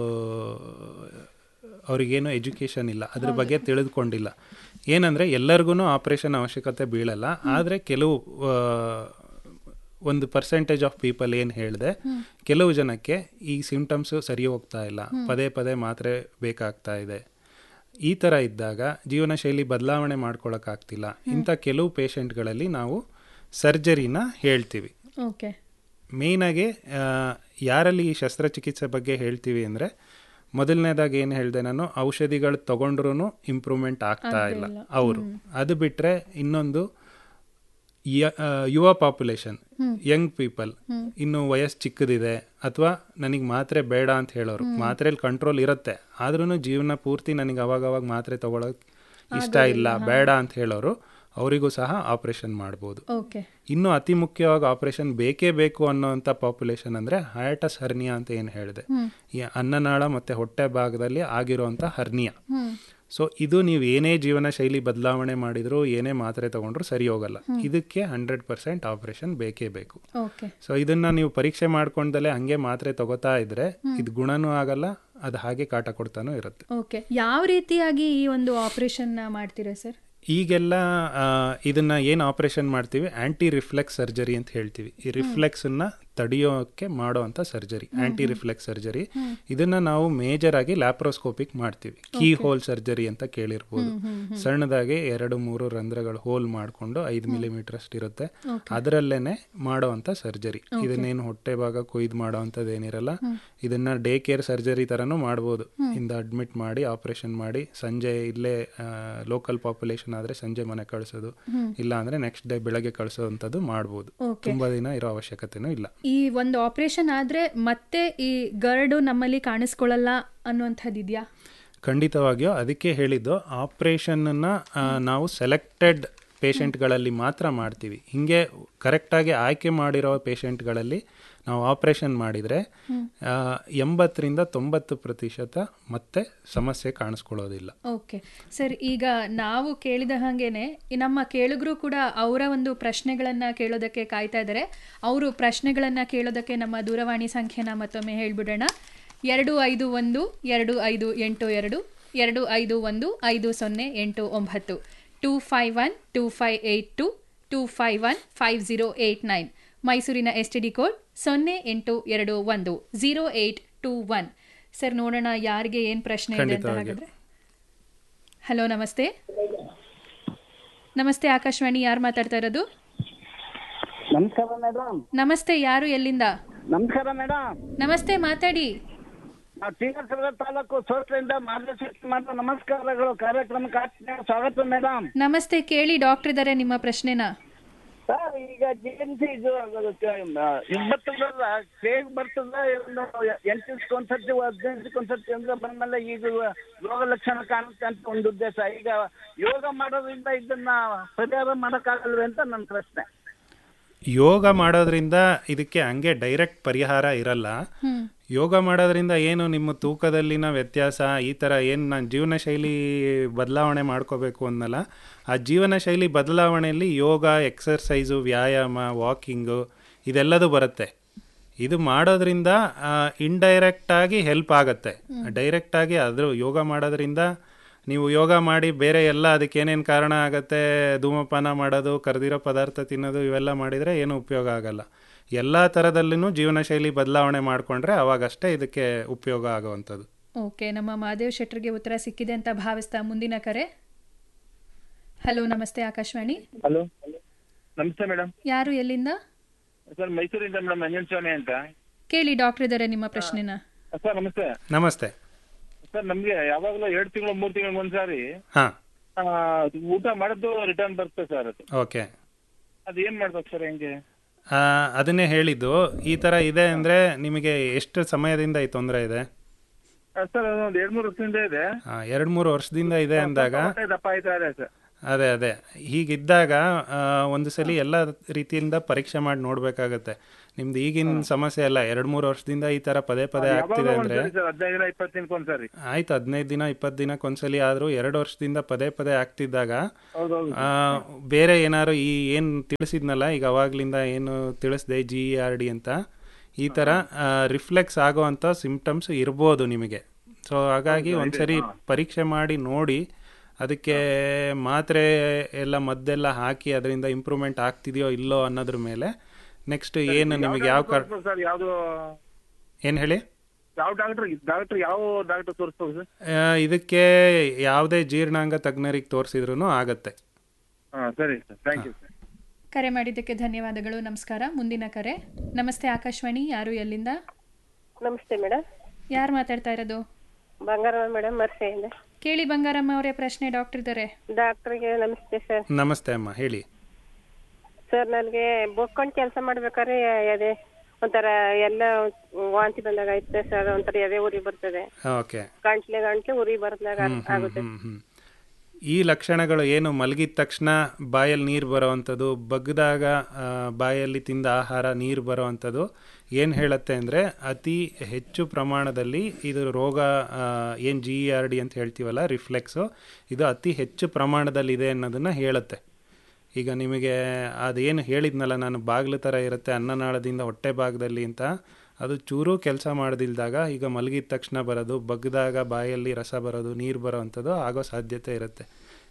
ಅವ್ರಿಗೇನು ಎಜುಕೇಷನ್ ಇಲ್ಲ, ಅದ್ರ ಬಗ್ಗೆ ತಿಳಿದುಕೊಂಡಿಲ್ಲ. ಏನಂದರೆ ಎಲ್ಲರಿಗೂ ಆಪರೇಷನ್ ಅವಶ್ಯಕತೆ ಬೀಳಲ್ಲ, ಆದರೆ ಕೆಲವು ಒಂದು ಪರ್ಸೆಂಟೇಜ್ ಆಫ್ ಪೀಪಲ್ ಏನು ಹೇಳಿದೆ, ಕೆಲವು ಜನಕ್ಕೆ ಈ ಸಿಂಪ್ಟಮ್ಸು ಸರಿ ಹೋಗ್ತಾ ಇಲ್ಲ, ಪದೇ ಪದೇ ಮಾತ್ರೆ ಬೇಕಾಗ್ತಾ ಇದೆ. ಈ ಥರ ಇದ್ದಾಗ ಜೀವನ ಶೈಲಿ ಬದಲಾವಣೆ ಮಾಡ್ಕೊಳಕ್ಕಾಗ್ತಿಲ್ಲ. ಇಂಥ ಕೆಲವು ಪೇಷಂಟ್ಗಳಲ್ಲಿ ನಾವು ಸರ್ಜರಿನ ಹೇಳ್ತೀವಿ.
ಓಕೆ,
ಮೇಯ್ನಾಗಿ ಯಾರಲ್ಲಿ ಈ ಶಸ್ತ್ರಚಿಕಿತ್ಸೆ ಬಗ್ಗೆ ಹೇಳ್ತೀವಿ ಅಂದರೆ, ಮೊದಲನೇದಾಗಿ ಏನು ಹೇಳಿದೆ ನಾನು, ಔಷಧಿಗಳು ತಗೊಂಡ್ರೂ ಇಂಪ್ರೂವ್ಮೆಂಟ್ ಆಗ್ತಾ ಇಲ್ಲ ಅವರು. ಅದು ಬಿಟ್ಟರೆ ಇನ್ನೊಂದು ಯುವ ಪಾಪ್ಯುಲೇಷನ್, ಯಂಗ್ ಪೀಪಲ್, ಇನ್ನು ವಯಸ್ಸು ಚಿಕ್ಕದಿದೆ ಅಥವಾ ನನಗೆ ಮಾತ್ರೆ ಬೇಡ ಅಂತ ಹೇಳೋರು, ಮಾತ್ರೆಯಲ್ಲಿ ಕಂಟ್ರೋಲ್ ಇರುತ್ತೆ ಆದ್ರೂ ಜೀವನ ಪೂರ್ತಿ ನನಗೆ ಅವಾಗವಾಗ ಮಾತ್ರೆ ತಗೊಳಕ್ ಇಷ್ಟ ಇಲ್ಲ, ಬೇಡ ಅಂತ ಹೇಳೋರು, ಅವರಿಗೂ ಸಹ ಆಪರೇಷನ್ ಮಾಡ್ಬೋದು. ಇನ್ನು ಅತಿ ಮುಖ್ಯವಾಗಿ ಆಪರೇಷನ್ ಬೇಕೇ ಬೇಕು ಅನ್ನೋಂಥ ಪಾಪ್ಯುಲೇಷನ್ ಅಂದರೆ ಹಯಾಟಸ್ ಹರ್ನಿಯಾ ಅಂತ ಏನು ಹೇಳಿದೆ, ಈ ಅನ್ನನಾಳ ಮತ್ತು ಹೊಟ್ಟೆ ಭಾಗದಲ್ಲಿ ಆಗಿರೋಂಥ ಹರ್ನಿಯಾ. ಸೊ ಇದು ನೀವು ಏನೇ ಜೀವನ ಶೈಲಿ ಬದಲಾವಣೆ ಮಾಡಿದ್ರು, ಏನೇ ಮಾತ್ರೆ ತಗೊಂಡ್ರು ಸರಿ ಹೋಗಲ್ಲ. ಇದಕ್ಕೆ 100% ಆಪರೇಷನ್ ಬೇಕೇ ಬೇಕು. ಸೊ ಇದನ್ನ ನೀವು ಪರೀಕ್ಷೆ ಮಾಡ್ಕೊಂಡಲ್ಲೇ ಹಂಗೆ ಮಾತ್ರೆ ತಗೋತಾ ಇದ್ರೆ ಇದು ಗುಣನೂ ಆಗಲ್ಲ, ಅದು ಹಾಗೆ ಕಾಟ ಕೊಡ್ತಾನೂ ಇರುತ್ತೆ.
ಓಕೆ, ಯಾವ ರೀತಿಯಾಗಿ ಈ ಒಂದು ಆಪರೇಷನ್ ಮಾಡ್ತೀರಾ ಸರ್?
ಈಗೆಲ್ಲ ಇದನ್ನು ಏನು ಆಪ್ರೇಷನ್ ಮಾಡ್ತೀವಿ ಆ್ಯಂಟಿ ರಿಫ್ಲೆಕ್ಸ್ ಸರ್ಜರಿ ಅಂತ ಹೇಳ್ತೀವಿ. ಈ ರಿಫ್ಲೆಕ್ಸನ್ನು ತಡೆಯೋಕ್ಕೆ ಮಾಡೋ ಅಂಥ ಸರ್ಜರಿ ಆ್ಯಂಟಿ ರಿಫ್ಲೆಕ್ಸ್ ಸರ್ಜರಿ. ಇದನ್ನು ನಾವು ಮೇಜರಾಗಿ ಲ್ಯಾಪ್ರೋಸ್ಕೋಪಿಕ್ ಮಾಡ್ತೀವಿ. ಕೀ ಹೋಲ್ ಸರ್ಜರಿ ಅಂತ ಕೇಳಿರ್ಬೋದು. ಸಣ್ಣದಾಗಿ 2-3 ರಂಧ್ರಗಳು ಹೋಲ್ ಮಾಡಿಕೊಂಡು 5 ಮಿಲಿಮೀಟರ್ ಅಷ್ಟು ಇರುತ್ತೆ, ಅದರಲ್ಲೇ ಮಾಡೋ ಅಂಥ ಸರ್ಜರಿ. ಇದನ್ನೇನು ಹೊಟ್ಟೆ ಭಾಗ ಕೊಯ್ದು ಮಾಡೋ ಅಂಥದ್ದು ಏನಿರಲ್ಲ. ಇದನ್ನು ಡೇ ಕೇರ್ ಸರ್ಜರಿ ಥರನೂ ಮಾಡ್ಬೋದು. ಇಂದ ಅಡ್ಮಿಟ್ ಮಾಡಿ ಆಪ್ರೇಷನ್ ಮಾಡಿ ಸಂಜೆ ಇಲ್ಲೇ ಲೋಕಲ್ ಪಾಪ್ಯುಲೇಷನ್ ಆದರೆ ಸಂಜೆ ಮನೆ ಕಳಿಸೋದು, ಇಲ್ಲ ಅಂದರೆ ನೆಕ್ಸ್ಟ್ ಡೇ ಬೆಳಗ್ಗೆ ಕಳಿಸೋವಂಥದ್ದು ಮಾಡ್ಬೋದು. ತುಂಬ ದಿನ ಇರೋ ಅವಶ್ಯಕತೆನೂ ಇಲ್ಲ.
ಈ ಒಂದು ಆಪರೇಷನ್ ಆದರೆ ಮತ್ತೆ ಈ ಗರ್ಡು ನಮ್ಮಲ್ಲಿ ಕಾಣಿಸ್ಕೊಳ್ಳಲ್ಲ ಅನ್ನುವಂಥದ್ದು ಇದೆಯಾ?
ಖಂಡಿತವಾಗಿಯೂ. ಅದಕ್ಕೆ ಹೇಳಿದ್ದು ಆಪ್ರೇಷನ್ನ ನಾವು ಸೆಲೆಕ್ಟೆಡ್ ಪೇಷಂಟ್ಗಳಲ್ಲಿ ಮಾತ್ರ ಮಾಡ್ತೀವಿ. ಹೀಗೆ ಕರೆಕ್ಟಾಗಿ ಆಯ್ಕೆ ಮಾಡಿರೋ ಪೇಷಂಟ್ಗಳಲ್ಲಿ ನಾವು ಆಪ್ರೇಷನ್ ಮಾಡಿದರೆ 80-90% ಮತ್ತೆ ಸಮಸ್ಯೆ ಕಾಣಿಸ್ಕೊಳ್ಳೋದಿಲ್ಲ.
ಓಕೆ ಸರ್, ಈಗ ನಾವು ಕೇಳಿದ ಹಾಗೇನೆ ನಮ್ಮ ಕೇಳುಗರು ಕೂಡ ಅವರ ಒಂದು ಪ್ರಶ್ನೆಗಳನ್ನು ಕೇಳೋದಕ್ಕೆ ಕಾಯ್ತಾ ಇದ್ದಾರೆ. ಅವರು ಪ್ರಶ್ನೆಗಳನ್ನು ಕೇಳೋದಕ್ಕೆ ನಮ್ಮ ದೂರವಾಣಿ ಸಂಖ್ಯೆನ ಮತ್ತೊಮ್ಮೆ ಹೇಳ್ಬಿಡೋಣ. 251-2582 251-5089 251-2582 251-5089. ಮೈಸೂರಿನ STD ಕೋಡ್ 0821 0821. ಸರ್, ನೋಡೋಣ ಯಾರಿಗೆ ಏನು ಪ್ರಶ್ನೆ ಇದೆ ಅಂತ. ಹಾಗಾದ್ರೆ ಹಲೋ, ನಮಸ್ತೆ. ನಮಸ್ತೆ, ಆಕಾಶವಾಣಿ. ಯಾರು ಮಾತಾಡ್ತಾ ಇರೋದು?
ನಮಸ್ಕಾರ ಮೇಡಮ್.
ನಮಸ್ತೆ, ಯಾರು, ಎಲ್ಲಿಂದ?
ನಮಸ್ಕಾರ ಮೇಡಮ್.
ನಮಸ್ತೆ, ಮಾತಾಡಿ.
ನಾವು ಶ್ರೀನಗರ ತಾಲೂಕು ಸೋಟ್ರಿಂದ ಮಾರ್ಗದರ್ಶನ ನಮಸ್ಕಾರಗಳು. ಕಾರ್ಯಕ್ರಮಕ್ಕೆ ಸ್ವಾಗತ ಮೇಡಮ್.
ನಮಸ್ತೆ, ಕೇಳಿ, ಡಾಕ್ಟರ್ ಇದ್ದಾರೆ, ನಿಮ್ಮ ಪ್ರಶ್ನೆನ.
ಸರ್, ಈಗ GNC ಇದು ಬರ್ತದಲ್ಲ, ಬೇಗ ಬರ್ತದ, 8 ದಿವಸಕ್ಕೊಂದ್ಸರ್ತಿ 15 ದಿವಸಕ್ಕೊಂದ್ಸರ್ತಿ ಅಂದ್ರೆ ಬಂದ್ಮೇಲೆ ಈಗ ರೋಗ ಲಕ್ಷಣ ಕಾಣುತ್ತೆ ಅಂತ ಒಂದು ಉದ್ದೇಶ. ಈಗ ಯೋಗ ಮಾಡೋದ್ರಿಂದ ಇದನ್ನ ಪರಿಹಾರ ಮಾಡೋಕ್ಕಾಗಲ್ವೇ ಅಂತ ನನ್ನ ಪ್ರಶ್ನೆ.
ಯೋಗ ಮಾಡೋದ್ರಿಂದ ಇದಕ್ಕೆ ಹಂಗೆ ಡೈರೆಕ್ಟ್ ಪರಿಹಾರ ಇರಲ್ಲ. ಯೋಗ ಮಾಡೋದ್ರಿಂದ ಏನು ನಿಮ್ಮ ತೂಕದಲ್ಲಿನ ವ್ಯತ್ಯಾಸ, ಈ ಥರ ಏನು ನಾನು ಜೀವನ ಶೈಲಿ ಬದಲಾವಣೆ ಮಾಡ್ಕೋಬೇಕು ಅನ್ನಲ್ಲ, ಆ ಜೀವನ ಶೈಲಿ ಬದಲಾವಣೆಯಲ್ಲಿ ಯೋಗ, ಎಕ್ಸರ್ಸೈಸು, ವ್ಯಾಯಾಮ, ವಾಕಿಂಗು ಇದೆಲ್ಲದೂ ಬರುತ್ತೆ. ಇದು ಮಾಡೋದ್ರಿಂದ ಇಂಡೈರೆಕ್ಟಾಗಿ ಹೆಲ್ಪ್ ಆಗುತ್ತೆ. ಡೈರೆಕ್ಟಾಗಿ ಯೋಗ ಮಾಡೋದ್ರಿಂದ ನೀವು ಯೋಗ ಮಾಡಿ ಬೇರೆ ಎಲ್ಲ ಅದಕ್ಕೆ ಏನೇನು ಕಾರಣ ಆಗುತ್ತೆ, ಧೂಮಪಾನ ಮಾಡೋದು, ಕರೆದಿರೋ ಪದಾರ್ಥ ತಿನ್ನೋದು, ಇವೆಲ್ಲ ಮಾಡಿದರೆ ಏನೂ ಉಪಯೋಗ ಆಗಲ್ಲ. ಎಲ್ಲ ಥರದಲ್ಲೂ ಜೀವನ ಶೈಲಿ ಬದಲಾವಣೆ ಮಾಡಿಕೊಂಡ್ರೆ ಅವಾಗಷ್ಟೇ ಇದಕ್ಕೆ ಉಪಯೋಗ ಆಗುವಂಥದ್ದು.
ಓಕೆ, ನಮ್ಮ ಮಹಾದೇವ್ ಶೆಟ್ಟರ್ಗೆ ಉತ್ತರ ಸಿಕ್ಕಿದೆ ಅಂತ ಭಾವಿಸ್ತಾ ಮುಂದಿನ ಕರೆ. ಹಲೋ, ನಮಸ್ತೆ, ಆಕಾಶವಾಣಿ.
ಹಲೋ, ನಮಸ್ತೆ ಮೇಡಮ್.
ಯಾರು, ಎಲ್ಲಿಂದ?
ಸರ್, ಮೈಸೂರಿಂದ ಮೇಡಮ್, ಅಂಜನ್ ಅಂತ.
ಕೇಳಿ, ಡಾಕ್ಟರ್ ಇದ್ದಾರೆ, ನಿಮ್ಮ ಪ್ರಶ್ನೆನ.
ಸರ್, ನಮಸ್ತೆ.
ನಮಸ್ತೆ
ಸರ್, ನಮ್ಗೆ ಯಾವಾಗಲೂ 2 ತಿಂಗಳು 3 ತಿಂಗಳು ಒಂದ್ಸಾರಿ ಊಟ ಮಾಡಿದ್ದು ರಿಟರ್ನ್ ಬರುತ್ತೆ ಸರ್. ಅದು
ಓಕೆ,
ಅದು ಏನ್ ಮಾಡ್ಬೇಕು ಸರ್? ಹೆಂಗೆ?
ಅದನ್ನೇ ಹೇಳಿದ್ದು. ಈ ಥರ ಇದೆ ಅಂದರೆ ನಿಮಗೆ ಎಷ್ಟು ಸಮಯದಿಂದ ಈ ತೊಂದರೆ ಇದೆ?
ಸರ್, ಒಂದು 2-3 ವರ್ಷದಿಂದ ಇದೆ.
2-3 ವರ್ಷದಿಂದ ಇದೆ ಅಂದಾಗ
ದಪ್ಪ ಆಯ್ತಾ ಇದೆ ಸರ್.
ಅದೇ ಹೀಗಿದ್ದಾಗ ಒಂದು ಸಲ ಎಲ್ಲ ರೀತಿಯಿಂದ ಪರೀಕ್ಷೆ ಮಾಡಿ ನೋಡಬೇಕಾಗತ್ತೆ. ನಿಮ್ದು ಈಗಿನ ಸಮಸ್ಯೆ ಅಲ್ಲ, 2-3 ವರ್ಷದಿಂದ ಈ ಥರ ಪದೇ ಆಗ್ತಿದೆ ಅಂದರೆ ಆಯ್ತು, 15 ದಿನ 20 ದಿನಕ್ಕೊಂದ್ಸಲಿ ಆದರೂ 2 ವರ್ಷದಿಂದ ಪದೇ ಆಗ್ತಿದ್ದಾಗ ಬೇರೆ ಏನಾದ್ರು ಈ ಏನು ತಿಳಿಸಿದ್ನಲ್ಲ ಈಗ ಅವಾಗ್ಲಿಂದ ಏನು ತಿಳಿಸ್ದೆ GERD ಅಂತ, ಈ ಥರ ರಿಫ್ಲೆಕ್ಸ್ ಆಗೋ ಅಂಥ ಸಿಂಪ್ಟಮ್ಸ್ ಇರ್ಬೋದು ನಿಮಗೆ. ಸೊ ಹಾಗಾಗಿ ಒಂದ್ಸರಿ ಪರೀಕ್ಷೆ ಮಾಡಿ ನೋಡಿ, ಅದಕ್ಕೆ ಮಾತ್ರೆ ಎಲ್ಲ ಮದ್ದೆಲ್ಲ ಹಾಕಿ ಅದರಿಂದ ಇಂಪ್ರೂವ್ಮೆಂಟ್ ಆಗ್ತಿದೆಯೋ ಇಲ್ಲೋ ಅನ್ನೋದ್ರ ಮೇಲೆ ನೆಕ್ಸ್ಟ್ ಏನು ನಿಮಗೆ ಯಾವ ಏನು ಹೇಳಿ, ಇದಕ್ಕೆ ಯಾವುದೇ ಜೀರ್ಣಾಂಗ ತಜ್ಞರಿಗೆ ತೋರಿಸಿದ್ರು ಆಗತ್ತೆ.
ಕರೆ ಮಾಡಿದ್ದಕ್ಕೆ ಧನ್ಯವಾದಗಳು. ನಮಸ್ಕಾರ. ಮುಂದಿನ ಕರೆ. ನಮಸ್ತೆ, ಆಕಾಶವಾಣಿ. ಯಾರು, ಎಲ್ಲಿಂದ?
ನಮಸ್ತೆ ಮೇಡಮ್.
ಯಾರು ಮಾತಾಡ್ತಾ ಇರೋದು?
ಬಂಗಾರಮ್ಮ ಮೇಡಮ್, ಮರ್ಸೆಯಿಂದ.
ಕೇಳಿ ಬಂಗಾರಮ್ಮ ಅವರೇ, ಪ್ರಶ್ನೆ ಡಾಕ್ಟರ್ ಇದ್ದಾರೆ.
ಡಾಕ್ಟರ್ಗೆ ನಮಸ್ತೆ ಸರ್.
ನಮಸ್ತೆ ಅಮ್ಮ, ಹೇಳಿ.
ಸರ್, ನನಗೆ ಬೊಕ್ಕೊಂಡು ಕೆಲಸ ಮಾಡ್ಬೇಕಾದ್ರೆ ಅದೇ ಒಂಥರ ಎಲ್ಲ ವಾಂತಿ ಬಂದಾಗ ಆಯ್ತದೆ ಸರ್. ಒಂಥರ ಎದೆ ಉರಿ ಬರ್ತದೆ.
ಓಕೆ,
ಗಂಟ್ಲೆ ಉರಿ ಬರ್ದಾಗ ಆಗುತ್ತೆ.
ಈ ಲಕ್ಷಣಗಳು ಏನು, ಮಲಗಿದ ತಕ್ಷಣ ಬಾಯಲ್ಲಿ ನೀರು ಬರೋವಂಥದ್ದು, ಬಗ್ಗದಾಗ ಬಾಯಲ್ಲಿ ತಿಂದ ಆಹಾರ ನೀರು ಬರೋವಂಥದ್ದು ಏನು ಹೇಳುತ್ತೆ ಅಂದರೆ ಅತಿ ಹೆಚ್ಚು ಪ್ರಮಾಣದಲ್ಲಿ ಇದು ರೋಗ ಏನು GERD ಅಂತ ಹೇಳ್ತೀವಲ್ಲ, ರಿಫ್ಲೆಕ್ಸು, ಇದು ಅತಿ ಹೆಚ್ಚು ಪ್ರಮಾಣದಲ್ಲಿದೆ ಅನ್ನೋದನ್ನು ಹೇಳುತ್ತೆ. ಈಗ ನಿಮಗೆ ಅದೇನು ಹೇಳಿದ್ನಲ್ಲ ನಾನು, ಬಾಗಿಲು ಥರ ಇರುತ್ತೆ ಅನ್ನನಾಳದಿಂದ ಹೊಟ್ಟೆ ಭಾಗದಲ್ಲಿ ಅಂತ, ಅದು ಚೂರು ಕೆಲಸ ಮಾಡದಿಲ್ದಾಗ ಈಗ ಮಲಗಿದ ತಕ್ಷಣ ಬರೋದು, ಬಗ್ಗದಾಗ ಬಾಯಲ್ಲಿ ರಸ ಬರೋದು, ನೀರು ಬರೋ ಅಂಥದ್ದು ಆಗೋ ಸಾಧ್ಯತೆ ಇರುತ್ತೆ.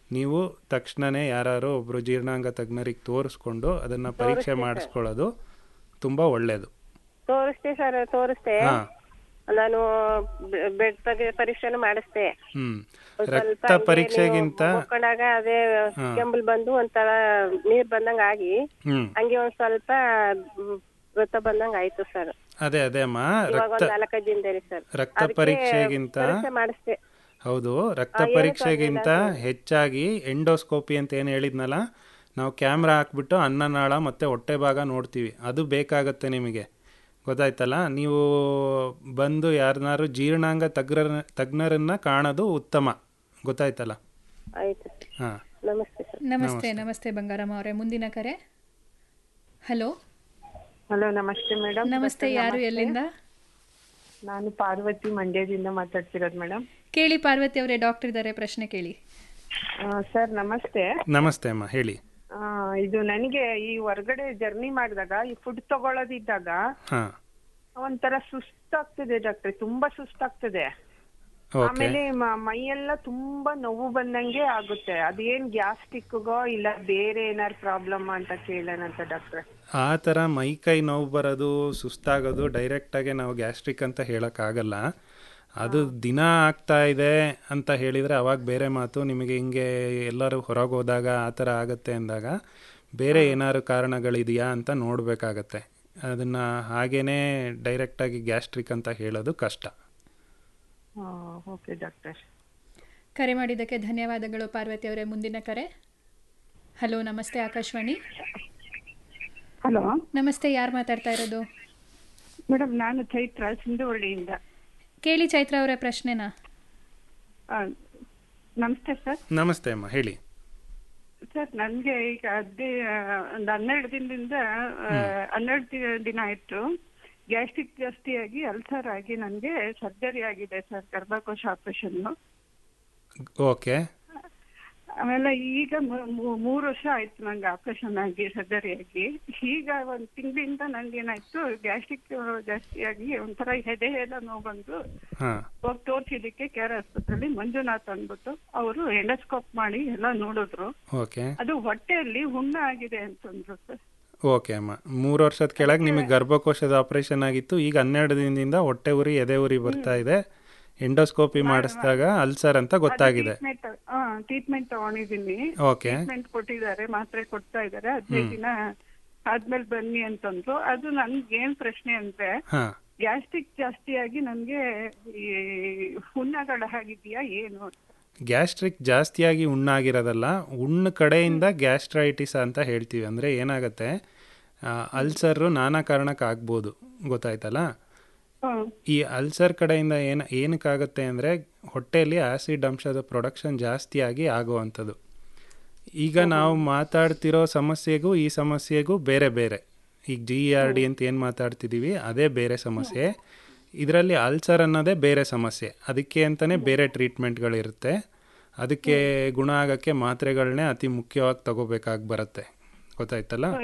ನೀವು ತಕ್ಷಣವೇ ಯಾರು ಒಬ್ಬರು ಜೀರ್ಣಾಂಗ ತಜ್ಞರಿಗೆ ತೋರಿಸ್ಕೊಂಡು ಅದನ್ನು ಪರೀಕ್ಷೆ ಮಾಡಿಸ್ಕೊಳ್ಳೋದು ತುಂಬ ಒಳ್ಳೆಯದು.
ತೋರಿಸ್ತೆ ಸರ್, ತೋರಿಸ್ತೆ. ನಾನು ಬೆಡ್ ಪರೀಕ್ಷೆನೂ ಮಾಡಿಸ್ದೆ.
ರಕ್ತ ಪರೀಕ್ಷೆಗಿಂತ
ಅದೇ ಕೆಂಬಲ್ ಬಂದು ಒಂಥರ ನೀರ್ ಬಂದಂಗ ಆಗಿ ಹಂಗೆ ಒಂದ್ ಸ್ವಲ್ಪ ರಕ್ತ ಬಂದಂಗ ಆಯ್ತು ಸರ್.
ಅದೇ ಅಮ್ಮ,
ರಕ್ತ
ಪರೀಕ್ಷೆಗಿಂತ
ಮಾಡಿಸ್ದೆ.
ಹೌದು, ರಕ್ತ ಪರೀಕ್ಷೆಗಿಂತ ಹೆಚ್ಚಾಗಿ ಎಂಡೋಸ್ಕೋಪಿ ಅಂತ ಏನು ಹೇಳಿದ್ನಲ್ಲ, ನಾವು ಕ್ಯಾಮ್ರಾ ಹಾಕ್ಬಿಟ್ಟು ಅನ್ನನಾಳ ಮತ್ತು ಹೊಟ್ಟೆ ಭಾಗ ನೋಡ್ತೀವಿ, ಅದು ಬೇಕಾಗತ್ತೆ ನಿಮಗೆ. ಗೊತ್ತಾಯ್ತಲ್ಲ? ನೀವು ಬಂದು ಯಾರನ್ನಾರು ಜೀರ್ಣಾಂಗ ತಜ್ಞರನ್ನ ಕಾಣೋದು ಉತ್ತಮ. ಗೊತ್ತಾಯ್ತಲ್ಲ? ಹಾಂ,
ನಮಸ್ತೆ. ನಮಸ್ತೆ ಬಂಗಾರಮ್ಮ ಅವರೇ. ಮುಂದಿನ ಕರೆ. ಹಲೋ.
ಹಲೋ, ನಮಸ್ತೆ ಮೇಡಮ್.
ನಮಸ್ತೆ. ಯಾರು, ಎಲ್ಲಿಂದ?
ನಾನು ಪಾರ್ವತಿ, ಮಂಡ್ಯದಿಂದ ಮಾತಾಡ್ತಿರೋದು ಮೇಡಮ್.
ಕೇಳಿ ಪಾರ್ವತಿ ಅವರೇ, ಡಾಕ್ಟರ್ ಇದ್ದಾರೆ, ಪ್ರಶ್ನೆ ಕೇಳಿ.
ಸರ್ ನಮಸ್ತೆ.
ನಮಸ್ತೆ ಅಮ್ಮ, ಹೇಳಿ.
ಇದು ನನಗೆ ಈ ಹೊರಗಡೆ ಜರ್ನಿ ಮಾಡಿದಾಗ ಈ ಫುಡ್ ತಗೊಳ್ಳೋದಿದ್ದಾಗ ಒಂಥರ ಸುಸ್ತಾಗ್ತದೆ ಡಾಕ್ಟ್ರೆ, ತುಂಬಾ ಸುಸ್ತಾಗ್ತದೆ. ಆಮೇಲೆ ಮೈಯೆಲ್ಲ ತುಂಬಾ ನೋವು ಬಂದಂಗೆ ಆಗುತ್ತೆ. ಅದೇನ್ ಗ್ಯಾಸ್ಟ್ರಿಕ್ಗೋ ಇಲ್ಲ ಬೇರೆ ಏನಾರು ಪ್ರಾಬ್ಲಮ್ ಅಂತ ಕೇಳೋಣ ಅಂತ ಡಾಕ್ಟ್ರೆ.
ಆ ಥರ ಮೈ ಕೈ ನೋವು ಬರೋದು, ಸುಸ್ತಾಗೋದು ಡೈರೆಕ್ಟಾಗಿ ನಾವು ಗ್ಯಾಸ್ಟ್ರಿಕ್ ಅಂತ ಹೇಳೋಕ್ಕಾಗಲ್ಲ. ಅದು ದಿನ ಆಗ್ತಾ ಇದೆ ಅಂತ ಹೇಳಿದರೆ ಅವಾಗ ಬೇರೆ ಮಾತು. ನಿಮಗೆ ಹಿಂಗೆ ಎಲ್ಲರೂ ಹೊರಗೆ ಹೋದಾಗ ಆ ಥರ ಆಗುತ್ತೆ ಅಂದಾಗ ಬೇರೆ ಏನಾದ್ರು ಕಾರಣಗಳಿದೆಯಾ ಅಂತ ನೋಡಬೇಕಾಗತ್ತೆ. ಅದನ್ನು ಹಾಗೇ ಡೈರೆಕ್ಟಾಗಿ ಗ್ಯಾಸ್ಟ್ರಿಕ್ ಅಂತ ಹೇಳೋದು ಕಷ್ಟ.
Okay doctor.
ಕರೆ ಮಾಡಿದ್ದಕ್ಕೆ ಧನ್ಯವಾದಗಳು ಪಾರ್ವತಿ ಅವರೇ. ಮುಂದಿನ ಕರೆ. ಹಲೋ, ನಮಸ್ತೆ, ಆಕಾಶವಾಣಿ.
ಹಲೋ,
ನಮಸ್ತೆ. ಯಾರು ಮಾತಾಡ್ತಾ ಇರೋದು?
ಮೇಡಮ್, ನಾನು ಚೈತ್ರ, ಸಿಂಧುವಳ್ಳಿಯಿಂದ.
ಕೇಳಿ ಚೈತ್ರ ಅವರೇ, ಪ್ರಶ್ನೆನಾ?
ನಮಸ್ತೆ ಸರ್.
ನಮಸ್ತೆ ಅಮ್ಮ, ಹೇಳಿ.
ಸರ್, ನನಗೆ ಈಗ ಅದೇ ಒಂದು 12 ದಿನ ಆಯಿತು. ಗ್ಯಾಸ್ಟ್ರಿಕ್ ಜಾಸ್ತಿಯಾಗಿ ಅಲ್ಸರ್ ಆಗಿ ನನಗೆ ಸರ್ಜರಿ ಆಗಿದೆ ಸರ್, ಗರ್ಭಕೋಶ ಆಪರೇಷನ್.
ಓಕೆ.
ಆಮೇಲೆ ಈಗ 3 ವರ್ಷ ಆಯ್ತು ನಂಗೆ ಆಪರೇಷನ್ ಆಗಿ, ಸರ್ಜರಿ ಆಗಿ. ಈಗ 1 ತಿಂಗಳಿಂದ ನಂಗೆ ಏನಾಯ್ತು, ಗ್ಯಾಸ್ಟ್ರಿಕ್ ಜಾಸ್ತಿಯಾಗಿ ಒಂಥರ ಎದೆ ಎಲ್ಲ ನೋವು ಬಂದು ಹೋಗಿ ತೋರಿಸಿದಕ್ಕೆ ಕೇರ್ ಆಸ್ಪತ್ರೆಯಲ್ಲಿ ಮಂಜುನಾಥ್ ಅಂದ್ಬಿಟ್ಟು ಅವರು ಎಂಡೋಸ್ಕೋಪ್ ಮಾಡಿ ಎಲ್ಲ ನೋಡಿದ್ರು. ಅದು ಹೊಟ್ಟೆಯಲ್ಲಿ ಹುಣ್ಣ ಆಗಿದೆ ಅಂತಂದ್ರು ಸರ್.
ಓಕೆ ಅಮ್ಮ, 3 ವರ್ಷದ ಕೆಳಗೆ ನಿಮಗೆ ಗರ್ಭಕೋಶದ ಆಪರೇಷನ್ ಆಗಿತ್ತು. ಈಗ 12 ದಿನದಿಂದ ಹೊಟ್ಟೆ ಉರಿ, ಎದೆ ಉರಿ ಬರ್ತಾ ಇದೆ. ಎಂಡೋಸ್ಕೋಪಿ ಮಾಡಿಸಿದಾಗ ಅಲ್ಸರ್ ಅಂತ ಗೊತ್ತಾಗಿದೆ.
ಟ್ರೀಟ್ಮೆಂಟ್ ತಗೊಂಡಿದ್ದೀನಿ. ಟ್ರೀಟ್ಮೆಂಟ್ ಕೊಟ್ಟಿದ್ದಾರೆ, ಮಾತ್ರೆ ಕೊಡ್ತಾ ಇದ್ದಾರೆ. 15 ದಿನ ಆದ್ಮೇಲೆ ಬನ್ನಿ ಅಂತಂದ್ರು. ಅದು ನನ್ಗೆ ಏನ್ ಪ್ರಶ್ನೆ ಅಂದ್ರೆ, ಗ್ಯಾಸ್ಟ್ರಿಕ್ ಜಾಸ್ತಿಯಾಗಿ ನನ್ಗೆ ಹುಣ್ಣಗಳ ಆಗಿದೆಯಾ ಏನು?
ಗ್ಯಾಸ್ಟ್ರಿಕ್ ಜಾಸ್ತಿಯಾಗಿ ಹುಣ್ಣಾಗಿರೋದಲ್ಲ, ಹುಣ್ಣು ಕಡೆಯಿಂದ ಗ್ಯಾಸ್ಟ್ರೈಟಿಸ್ ಅಂತ ಹೇಳ್ತೀವಿ. ಅಂದರೆ ಏನಾಗುತ್ತೆ, ಅಲ್ಸರು ನಾನಾ ಕಾರಣಕ್ಕೆ ಆಗ್ಬೋದು. ಗೊತ್ತಾಯ್ತಲ್ಲ? ಈ ಅಲ್ಸರ್ ಕಡೆಯಿಂದ ಏನಕ್ಕಾಗುತ್ತೆ ಅಂದರೆ, ಹೊಟ್ಟೆಯಲ್ಲಿ ಆ್ಯಸಿಡ್ ಅಂಶದ ಪ್ರೊಡಕ್ಷನ್ ಜಾಸ್ತಿಯಾಗಿ ಆಗುವಂಥದ್ದು. ಈಗ ನಾವು ಮಾತಾಡ್ತಿರೋ ಸಮಸ್ಯೆಗೂ ಈ ಸಮಸ್ಯೆಗೂ ಬೇರೆ ಬೇರೆ. ಈಗ GERD ಅಂತ ಏನು ಮಾತಾಡ್ತಿದ್ದೀವಿ ಅದೇ ಬೇರೆ ಸಮಸ್ಯೆ. ಇದರಲ್ಲಿ ಅಲ್ಸರ್ ಅನ್ನೋದೇ ಬೇರೆ ಸಮಸ್ಯೆ. ಅದಕ್ಕೆ ಅಂತಲೇ ಬೇರೆ ಟ್ರೀಟ್ಮೆಂಟ್ಗಳಿರುತ್ತೆ. ಅದಕ್ಕೆ ಗುಣ ಆಗೋಕ್ಕೆ ಮಾತ್ರೆಗಳನ್ನೇ ಅತಿ ಮುಖ್ಯವಾಗಿ ತಗೋಬೇಕಾಗಿ ಬರುತ್ತೆ. ಗೊತ್ತಾಯ್ತಲ್ಲ?